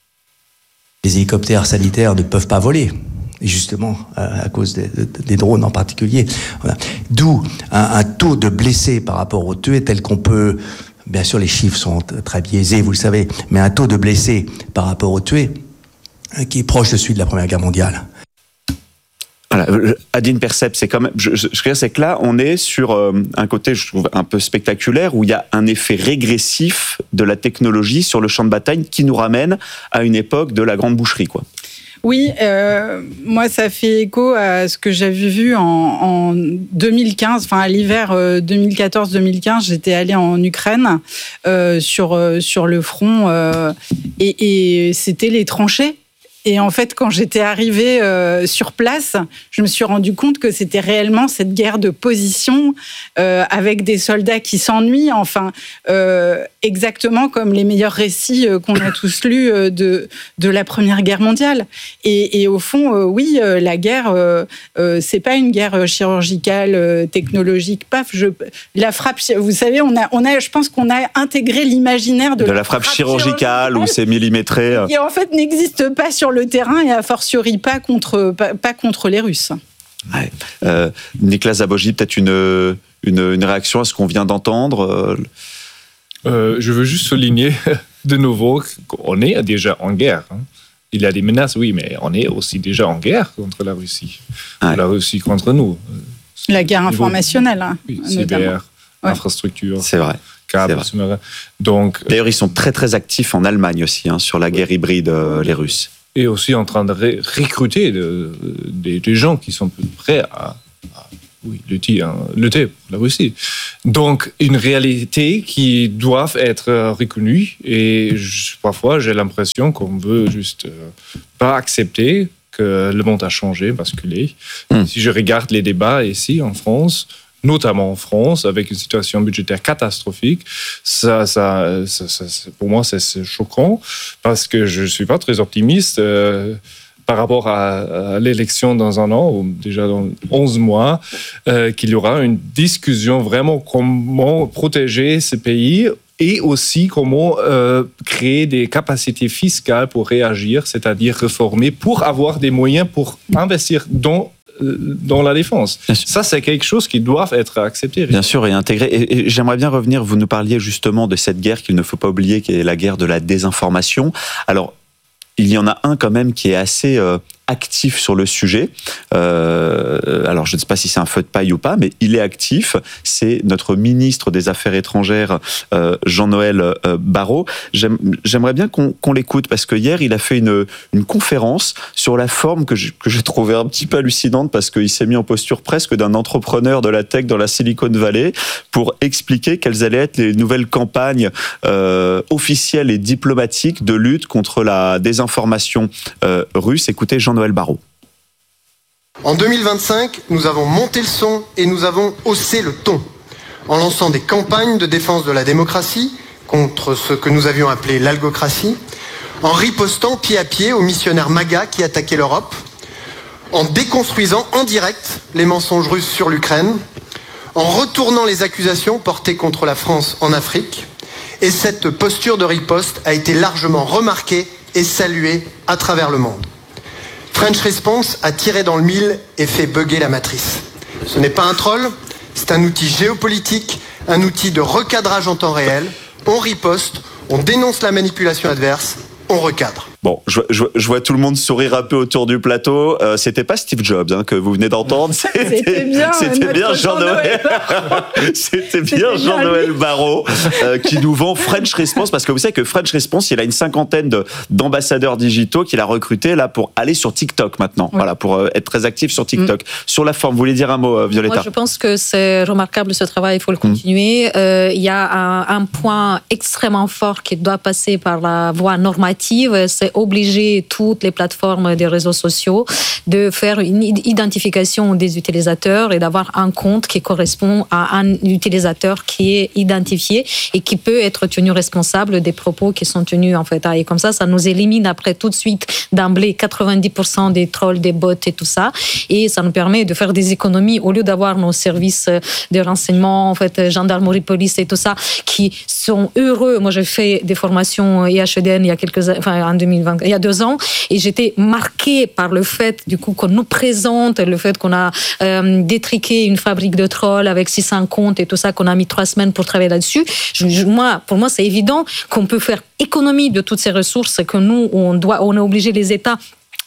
Les hélicoptères sanitaires ne peuvent pas voler, justement, à cause des drones en particulier. Voilà. D'où un taux de blessés par rapport aux tués tel qu'on peut... Bien sûr, les chiffres sont très biaisés, vous le savez, mais un taux de blessés par rapport aux tués qui est proche de celui de la Première Guerre mondiale. Voilà, Adine Percept, c'est quand même. C'est que là, on est sur un côté, je trouve, un peu spectaculaire, où il y a un effet régressif de la technologie sur le champ de bataille qui nous ramène à une époque de la grande boucherie, quoi. Oui, moi, ça fait écho à ce que j'avais vu en 2015, enfin à l'hiver 2014-2015. J'étais allée en Ukraine sur le front et c'était les tranchées. Et en fait, quand j'étais arrivée sur place, je me suis rendu compte que c'était réellement cette guerre de position avec des soldats qui s'ennuient. Enfin, exactement comme les meilleurs récits qu'on a tous lus de la Première Guerre mondiale. Et au fond, oui, la guerre, c'est pas une guerre chirurgicale, technologique. Paf, la frappe. Vous savez, on a, je pense qu'on a intégré l'imaginaire de la frappe chirurgicale où c'est millimétré, qui en fait n'existe pas sur le terrain et a fortiori pas contre les Russes. Ouais. Nicolas Zabojdi, peut-être une réaction à ce qu'on vient d'entendre. Je veux juste souligner de nouveau qu'on est déjà en guerre. Il y a des menaces, oui, mais on est aussi déjà en guerre contre la Russie. Ouais. La Russie contre nous. La guerre informationnelle, oui, cyber, infrastructure. C'est vrai. Donc, d'ailleurs, ils sont très très actifs en Allemagne aussi, sur la guerre hybride, les Russes. Et aussi en train de recruter des gens qui sont prêts à lutter pour la Russie. Donc, une réalité qui doit être reconnue. Et parfois, j'ai l'impression qu'on veut juste pas accepter que le monde a changé, basculé. Si je regarde les débats ici en France, notamment en France, avec une situation budgétaire catastrophique, ça pour moi, c'est choquant, parce que je ne suis pas très optimiste par rapport à l'élection dans un an, ou déjà dans 11 mois, qu'il y aura une discussion vraiment comment protéger ce pays et aussi comment créer des capacités fiscales pour réagir, c'est-à-dire réformer, pour avoir des moyens pour investir dans la défense. Ça, c'est quelque chose qui doit être accepté. Bien sûr, et intégré. Et j'aimerais bien revenir, vous nous parliez justement de cette guerre qu'il ne faut pas oublier, qui est la guerre de la désinformation. Alors, il y en a un quand même qui est assez actif sur le sujet. Alors, je ne sais pas si c'est un feu de paille ou pas, mais il est actif. C'est notre ministre des Affaires étrangères, Jean-Noël Barrot. J'aimerais bien qu'on l'écoute, parce que hier, il a fait une conférence sur la forme que je trouvais un petit peu hallucinante, parce qu'il s'est mis en posture presque d'un entrepreneur de la tech dans la Silicon Valley pour expliquer quelles allaient être les nouvelles campagnes officielles et diplomatiques de lutte contre la désinformation russe. Écoutez Jean-Noël Barrot. En 2025, nous avons monté le son et nous avons haussé le ton en lançant des campagnes de défense de la démocratie contre ce que nous avions appelé l'algocratie, en ripostant pied à pied aux missionnaires MAGA qui attaquaient l'Europe, en déconstruisant en direct les mensonges russes sur l'Ukraine, en retournant les accusations portées contre la France en Afrique. Et cette posture de riposte a été largement remarquée et saluée à travers le monde. French Response a tiré dans le mille et fait bugger la matrice. Ce n'est pas un troll, c'est un outil géopolitique, un outil de recadrage en temps réel. On riposte, on dénonce la manipulation adverse, on recadre. Bon, je vois tout le monde sourire un peu autour du plateau. C'était pas Steve Jobs que vous venez d'entendre. C'était bien Jean-Noël. C'était bien Jean-Noël Barrot qui nous vend French Response, parce que vous savez que French Response, il a une 50aine d'ambassadeurs digitaux qu'il a recrutés là pour aller sur TikTok maintenant. Oui. Voilà, pour être très actif sur TikTok. Sur la forme, vous voulez dire un mot, Violetta? Moi, je pense que c'est remarquable ce travail, il faut le continuer. Il y a un point extrêmement fort qui doit passer par la voie normative, c'est obliger toutes les plateformes des réseaux sociaux de faire une identification des utilisateurs et d'avoir un compte qui correspond à un utilisateur qui est identifié et qui peut être tenu responsable des propos qui sont tenus en fait. Et comme ça nous élimine après tout de suite d'emblée 90% des trolls, des bots et tout ça. Et ça nous permet de faire des économies au lieu d'avoir nos services de renseignement, en fait, gendarmerie, police et tout ça, qui sont heureux. Moi, j'ai fait des formations IHEDN il y a 2 ans, et j'étais marquée par le fait, du coup, qu'on nous présente le fait qu'on a détriqué une fabrique de trolls avec 600 comptes et tout ça, qu'on a mis 3 semaines pour travailler là-dessus. Pour moi, c'est évident qu'on peut faire économie de toutes ces ressources que nous, on est obligé, les États,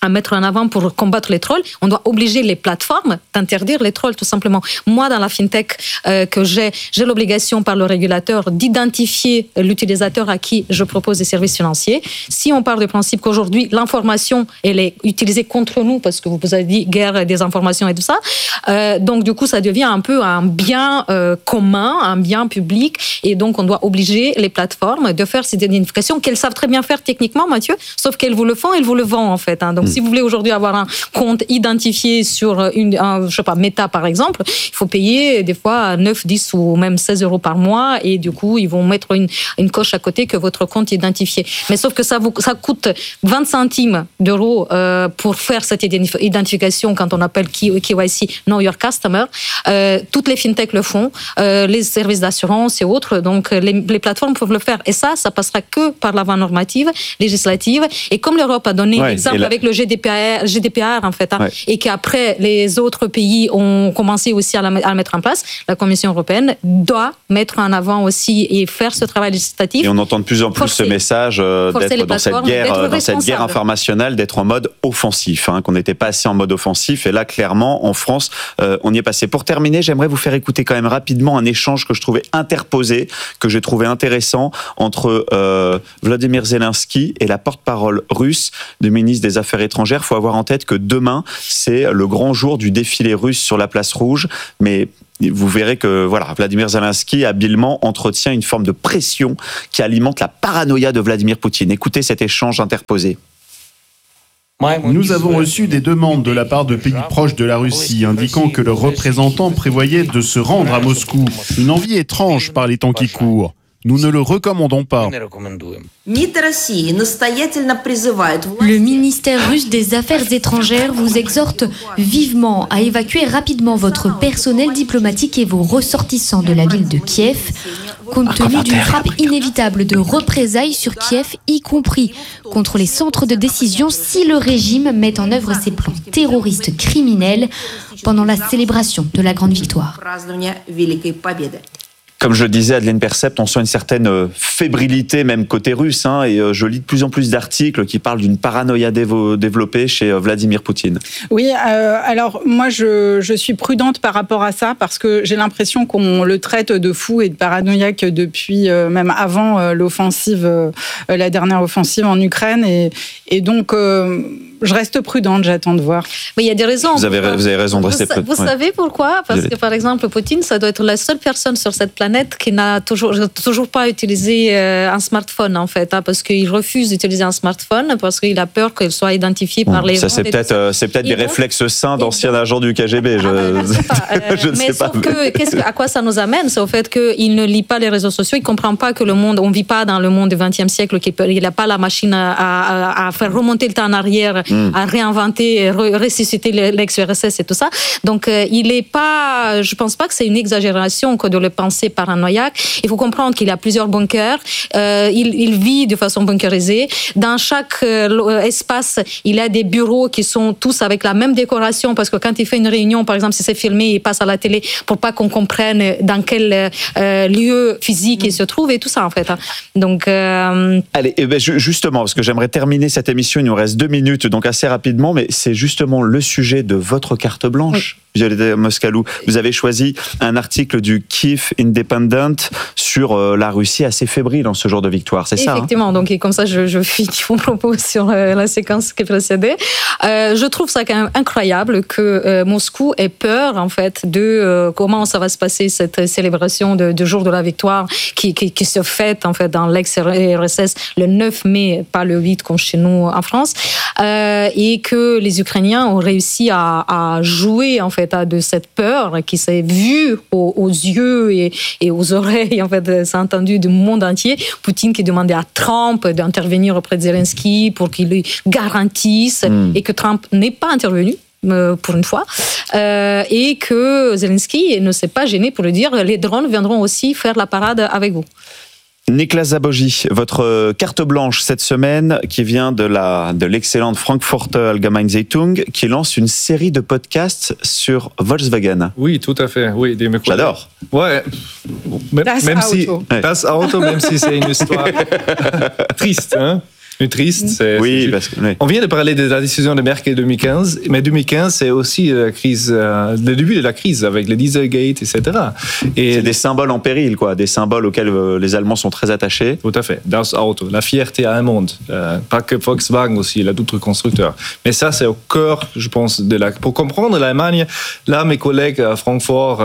à mettre en avant pour combattre les trolls, on doit obliger les plateformes d'interdire les trolls, tout simplement. Moi, dans la fintech que j'ai l'obligation par le régulateur d'identifier l'utilisateur à qui je propose des services financiers. Si on part du principe qu'aujourd'hui, l'information, elle est utilisée contre nous, parce que vous avez dit guerre des informations et tout ça, donc du coup, ça devient un peu un bien commun, un bien public, et donc on doit obliger les plateformes de faire cette identification qu'elles savent très bien faire techniquement, Mathieu, sauf qu'elles vous le font, elles vous le vendent en fait. Donc si vous voulez aujourd'hui avoir un compte identifié sur je sais pas, Meta par exemple, il faut payer des fois 9, 10 ou même 16 euros par mois, et du coup ils vont mettre une coche à côté que votre compte est identifié. Mais sauf que ça coûte 20 centimes d'euros pour faire cette identification quand on appelle KYC, Know Your Customer. Toutes les fintechs le font, les services d'assurance et autres, donc les plateformes peuvent le faire. Et ça passera que par la voie normative, législative. Et comme l'Europe a donné l'exemple avec le GDPR en fait, et qu'après les autres pays ont commencé aussi à le mettre en place, la Commission européenne doit mettre en avant aussi et faire ce travail législatif. Et on entend de plus en plus ce message d'être dans cette guerre informationnelle, d'être en mode offensif, qu'on n'était pas assez en mode offensif. Et là, clairement, en France, on y est passé. Pour terminer, j'aimerais vous faire écouter quand même rapidement un échange que je trouvais interposé, que j'ai trouvé intéressant entre Vladimir Zelensky et la porte-parole russe du ministre des Affaires étrangères. Il faut avoir en tête que demain, c'est le grand jour du défilé russe sur la place rouge, mais vous verrez que Vladimir Zelensky habilement entretient une forme de pression qui alimente la paranoïa de Vladimir Poutine. Écoutez cet échange interposé. Nous avons reçu des demandes de la part de pays proches de la Russie indiquant que leurs représentants prévoyaient de se rendre à Moscou. Une envie étrange par les temps qui courent. Nous ne le recommandons pas. Le ministère russe des Affaires étrangères vous exhorte vivement à évacuer rapidement votre personnel diplomatique et vos ressortissants de la ville de Kiev, compte tenu d'une frappe inévitable de représailles sur Kiev, y compris contre les centres de décision si le régime met en œuvre ses plans terroristes criminels pendant la célébration de la grande victoire. Comme je le disais, Adeline Percept, on sent une certaine fébrilité, même côté russe, et je lis de plus en plus d'articles qui parlent d'une paranoïa développée chez Vladimir Poutine. Oui, alors moi je suis prudente par rapport à ça, parce que j'ai l'impression qu'on le traite de fou et de paranoïaque depuis même avant l'offensive, la dernière offensive en Ukraine, et donc je reste prudente, j'attends de voir. Mais il y a des raisons. Vous avez raison de rester prudente. Vous savez pourquoi ? Parce que par exemple, Poutine, ça doit être la seule personne sur cette planète qui n'a toujours pas utilisé un smartphone, en fait, parce qu'il refuse d'utiliser un smartphone parce qu'il a peur qu'il soit identifié par les... Ça, c'est peut-être des réflexes sains d'anciens agents du KGB. Je ne sais pas. Sauf que, à quoi ça nous amène ? C'est au fait qu'il ne lit pas les réseaux sociaux, il ne comprend pas que le monde, on ne vit pas dans le monde du XXe siècle, qu'il n'a pas la machine à faire remonter le temps en arrière, à réinventer, ressusciter l'ex-URSS et tout ça. Donc, il n'est pas... Je ne pense pas que c'est une exagération que de le penser paranoïaque. Il faut comprendre qu'il a plusieurs bunkers. Il vit de façon bunkerisée. Dans chaque espace, il a des bureaux qui sont tous avec la même décoration, parce que quand il fait une réunion, par exemple, si c'est filmé, il passe à la télé pour pas qu'on comprenne dans quel lieu physique il se trouve et tout ça, en fait. Donc... Allez, justement, parce que j'aimerais terminer cette émission, il nous reste 2 minutes, donc assez rapidement, mais c'est justement le sujet de votre carte blanche. Violetta Moscalou, vous avez choisi un article du Kyiv Independent sur la Russie assez fébrile en ce jour de victoire, c'est ça ? Effectivement, donc et comme ça je finis mon propos sur la séquence qui précédait. Je trouve ça quand même incroyable que Moscou ait peur en fait de comment ça va se passer cette célébration du jour de la victoire qui se fête en fait dans l'ex-RSS le 9 mai, pas le 8 comme chez nous en France, et que les Ukrainiens ont réussi à jouer en fait de cette peur qui s'est vue aux yeux et aux oreilles, en fait, s'est entendu du monde entier. Poutine qui demandait à Trump d'intervenir auprès de Zelensky pour qu'il lui garantisse et que Trump n'est pas intervenu. Pour une fois, et que Zelensky ne s'est pas gêné pour lui dire les drones viendront aussi faire la parade avec vous. Niklas Zabogy, votre carte blanche cette semaine qui vient de l'excellente Frankfurter Allgemeine Zeitung qui lance une série de podcasts sur Volkswagen. Oui, tout à fait. Oui, j'adore. Ouais. Même si c'est une histoire triste, Triste. Oui, parce que, oui. On vient de parler de la décision de Merkel 2015, mais 2015, c'est aussi la crise, le début de la crise avec le Dieselgate, etc. Et c'est des symboles en péril, quoi, des symboles auxquels les Allemands sont très attachés. Tout à fait. Das Auto, la fierté allemande, pas que Volkswagen aussi, il y a d'autres constructeurs. Mais ça, c'est au cœur, je pense, pour comprendre l'Allemagne. Là, mes collègues à Francfort,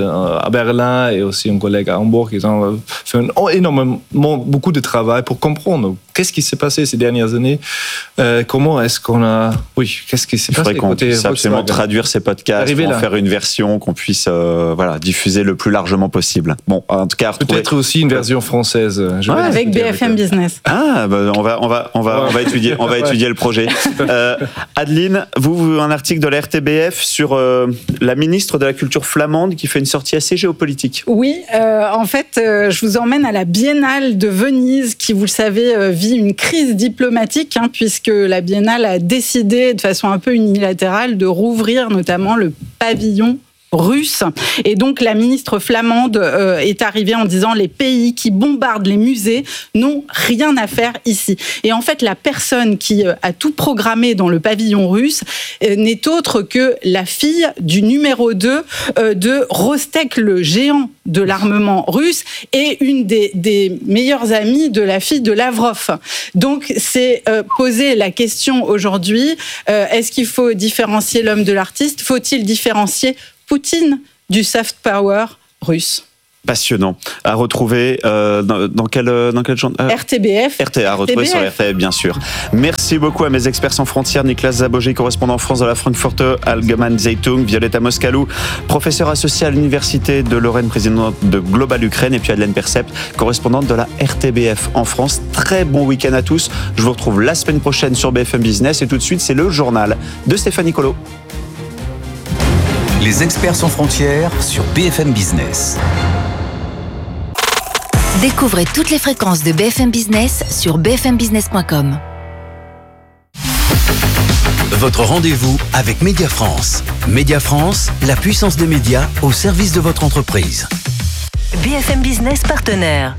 à Berlin et aussi un collègue à Hambourg, ils ont fait énormément, beaucoup de travail pour comprendre qu'est-ce qui s'est passé ces dernières années. Comment est-ce qu'on a... Oui, qu'est-ce qui s'est passé? Il faudrait qu'on puisse absolument traduire ces podcasts pour en faire une version qu'on puisse diffuser le plus largement possible. Bon, en tout cas, peut-être aussi une version française. Avec BFM Business. Ah, on va étudier le projet. Adeline, vous un article de la RTBF sur la ministre de la Culture flamande qui fait une sortie assez géopolitique. Oui, en fait, je vous emmène à la Biennale de Venise qui, vous le savez, vit une crise diplomatique puisque la Biennale a décidé de façon un peu unilatérale de rouvrir notamment le pavillon russe. Et donc, la ministre flamande est arrivée en disant les pays qui bombardent les musées n'ont rien à faire ici. Et en fait, la personne qui a tout programmé dans le pavillon russe n'est autre que la fille du numéro 2 de Rostek, le géant de l'armement russe, et une des meilleures amies de la fille de Lavrov. Donc, c'est poser la question aujourd'hui, est-ce qu'il faut différencier l'homme de l'artiste? Faut-il différencier Poutine du soft power russe? Passionnant. À retrouver dans quel genre RTBF. À retrouver sur RTBF, bien sûr. Merci beaucoup à mes experts sans frontières, Niklas Zabogé, correspondant en France de la Frankfurter Allgemeine Zeitung, Violetta Moscalou, professeure associée à l'Université de Lorraine, présidente de Global Ukraine, et puis Adelaine Percept, correspondante de la RTBF en France. Très bon week-end à tous. Je vous retrouve la semaine prochaine sur BFM Business, et tout de suite, c'est le journal de Stéphanie Colo. Les experts sans frontières sur BFM Business. Découvrez toutes les fréquences de BFM Business sur bfmbusiness.com. Votre rendez-vous avec Média France. Média France, la puissance des médias au service de votre entreprise. BFM Business partenaire.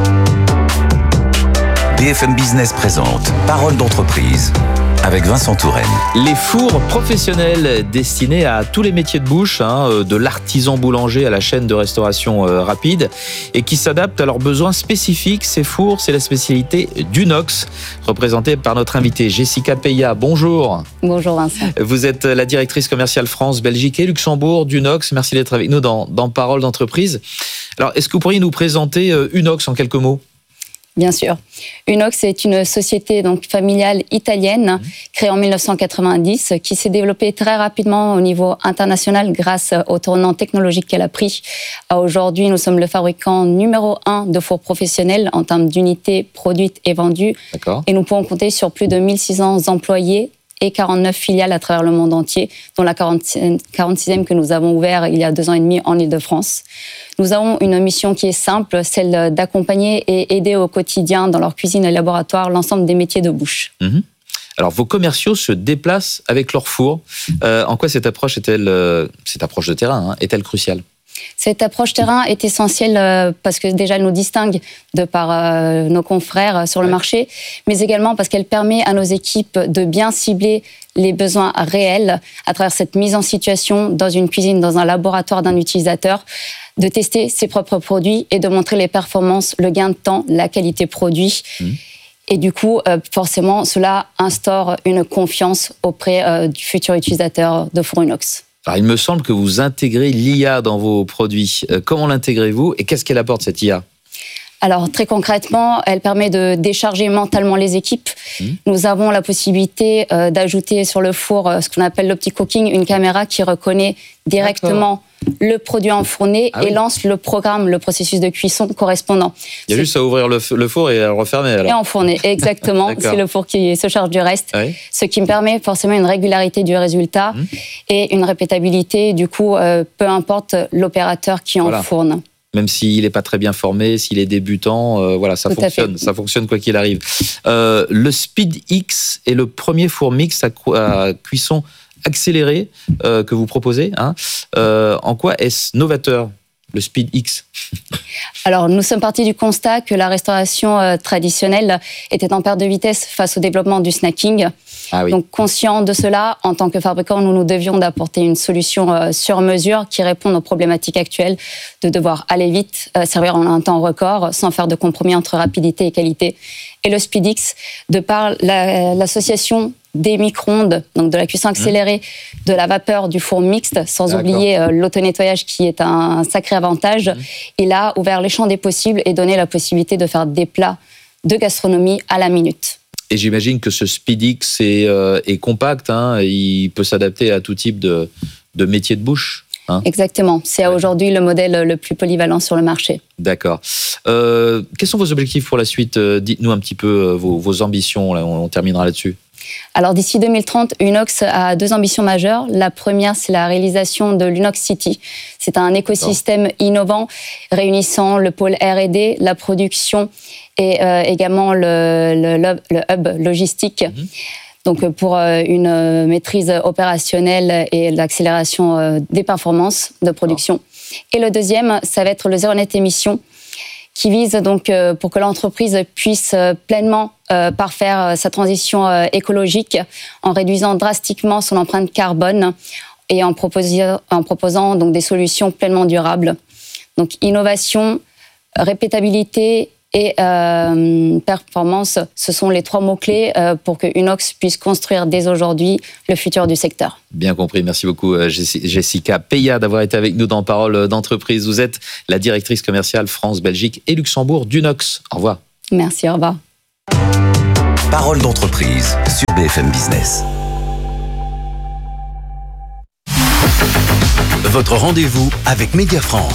BFM Business présente Parole d'entreprise avec Vincent Touraine. Les fours professionnels destinés à tous les métiers de bouche, de l'artisan boulanger à la chaîne de restauration rapide, et qui s'adaptent à leurs besoins spécifiques. Ces fours, c'est la spécialité d'Unox, représentée par notre invitée Jessica Peya. Bonjour. Bonjour Vincent. Vous êtes la directrice commerciale France, Belgique et Luxembourg d'Unox. Merci d'être avec nous dans Parole d'entreprise. Alors, est-ce que vous pourriez nous présenter Unox en quelques mots ? Bien sûr. Unox est une société familiale italienne créée en 1990 qui s'est développée très rapidement au niveau international grâce au tournant technologique qu'elle a pris. Aujourd'hui, nous sommes le fabricant numéro 1 de fours professionnels en termes d'unités produites et vendues. D'accord. Et nous pouvons compter sur plus de 1600 employés et 49 filiales à travers le monde entier, dont la 46e que nous avons ouvert il y a 2 ans et demi en Île-de-France. Nous avons une mission qui est simple, celle d'accompagner et aider au quotidien dans leur cuisine et laboratoire l'ensemble des métiers de bouche. Mmh. Alors, vos commerciaux se déplacent avec leur four. En quoi cette approche de terrain, est-elle cruciale ? Cette approche terrain est essentielle parce que déjà elle nous distingue de par nos confrères sur le marché, mais également parce qu'elle permet à nos équipes de bien cibler les besoins réels à travers cette mise en situation dans une cuisine, dans un laboratoire d'un utilisateur, de tester ses propres produits et de montrer les performances, le gain de temps, la qualité produit. Et du coup, forcément, cela instaure une confiance auprès du futur utilisateur de four Unox. Alors, il me semble que vous intégrez l'IA dans vos produits. Comment l'intégrez-vous et qu'est-ce qu'elle apporte, cette IA ? Alors, très concrètement, elle permet de décharger mentalement les équipes. Nous avons la possibilité d'ajouter sur le four ce qu'on appelle l'opti-cooking, une caméra qui reconnaît directement le produit enfourné et lance le programme, le processus de cuisson correspondant. Il y a juste à ouvrir le four et à le refermer, alors. Et enfourner, exactement. C'est le four qui se charge du reste. Oui. Ce qui me permet forcément une régularité du résultat et une répétabilité. Du coup, peu importe l'opérateur qui enfourne. Même s'il n'est pas très bien formé, s'il est débutant, ça fonctionne. Ça fonctionne quoi qu'il arrive. Le Speed X est le premier four mixte à cuisson accélérée que vous proposez. En quoi est-ce novateur ? le Speed X? Alors, nous sommes partis du constat que la restauration traditionnelle était en perte de vitesse face au développement du snacking. Ah oui. Donc, conscient de cela, en tant que fabricant, nous devions d'apporter une solution sur mesure qui réponde aux problématiques actuelles de devoir aller vite, servir en un temps record, sans faire de compromis entre rapidité et qualité. Et le SpeedX, de par l'association des micro-ondes, donc de la cuisson accélérée, de la vapeur, du four mixte, sans oublier l'auto-nettoyage qui est un sacré avantage, il a ouvert les champs des possibles et donné la possibilité de faire des plats de gastronomie à la minute. Et j'imagine que ce SpeedX est compact, hein, il peut s'adapter à tout type de métier de bouche. Hein. Exactement, c'est aujourd'hui le modèle le plus polyvalent sur le marché. D'accord. Quels sont vos objectifs pour la suite? Dites-nous un petit peu vos ambitions, là, on terminera là-dessus. Alors d'ici 2030, Unox a 2 ambitions majeures. La première, c'est la réalisation de l'Unox City. C'est un écosystème innovant réunissant le pôle R&D, la production et également le hub logistique. Donc pour une maîtrise opérationnelle et l'accélération des performances de production. Et le deuxième, ça va être le zéro net émission, qui vise donc pour que l'entreprise puisse pleinement parfaire sa transition écologique en réduisant drastiquement son empreinte carbone et en proposant donc des solutions pleinement durables. Donc innovation, répétabilité et performance, ce sont les 3 mots-clés pour que Unox puisse construire dès aujourd'hui le futur du secteur. Bien compris. Merci beaucoup, Jessica Peya, d'avoir été avec nous dans Parole d'entreprise. Vous êtes la directrice commerciale France, Belgique et Luxembourg d'Unox. Au revoir. Merci, au revoir. Parole d'entreprise sur BFM Business. Votre rendez-vous avec Média France.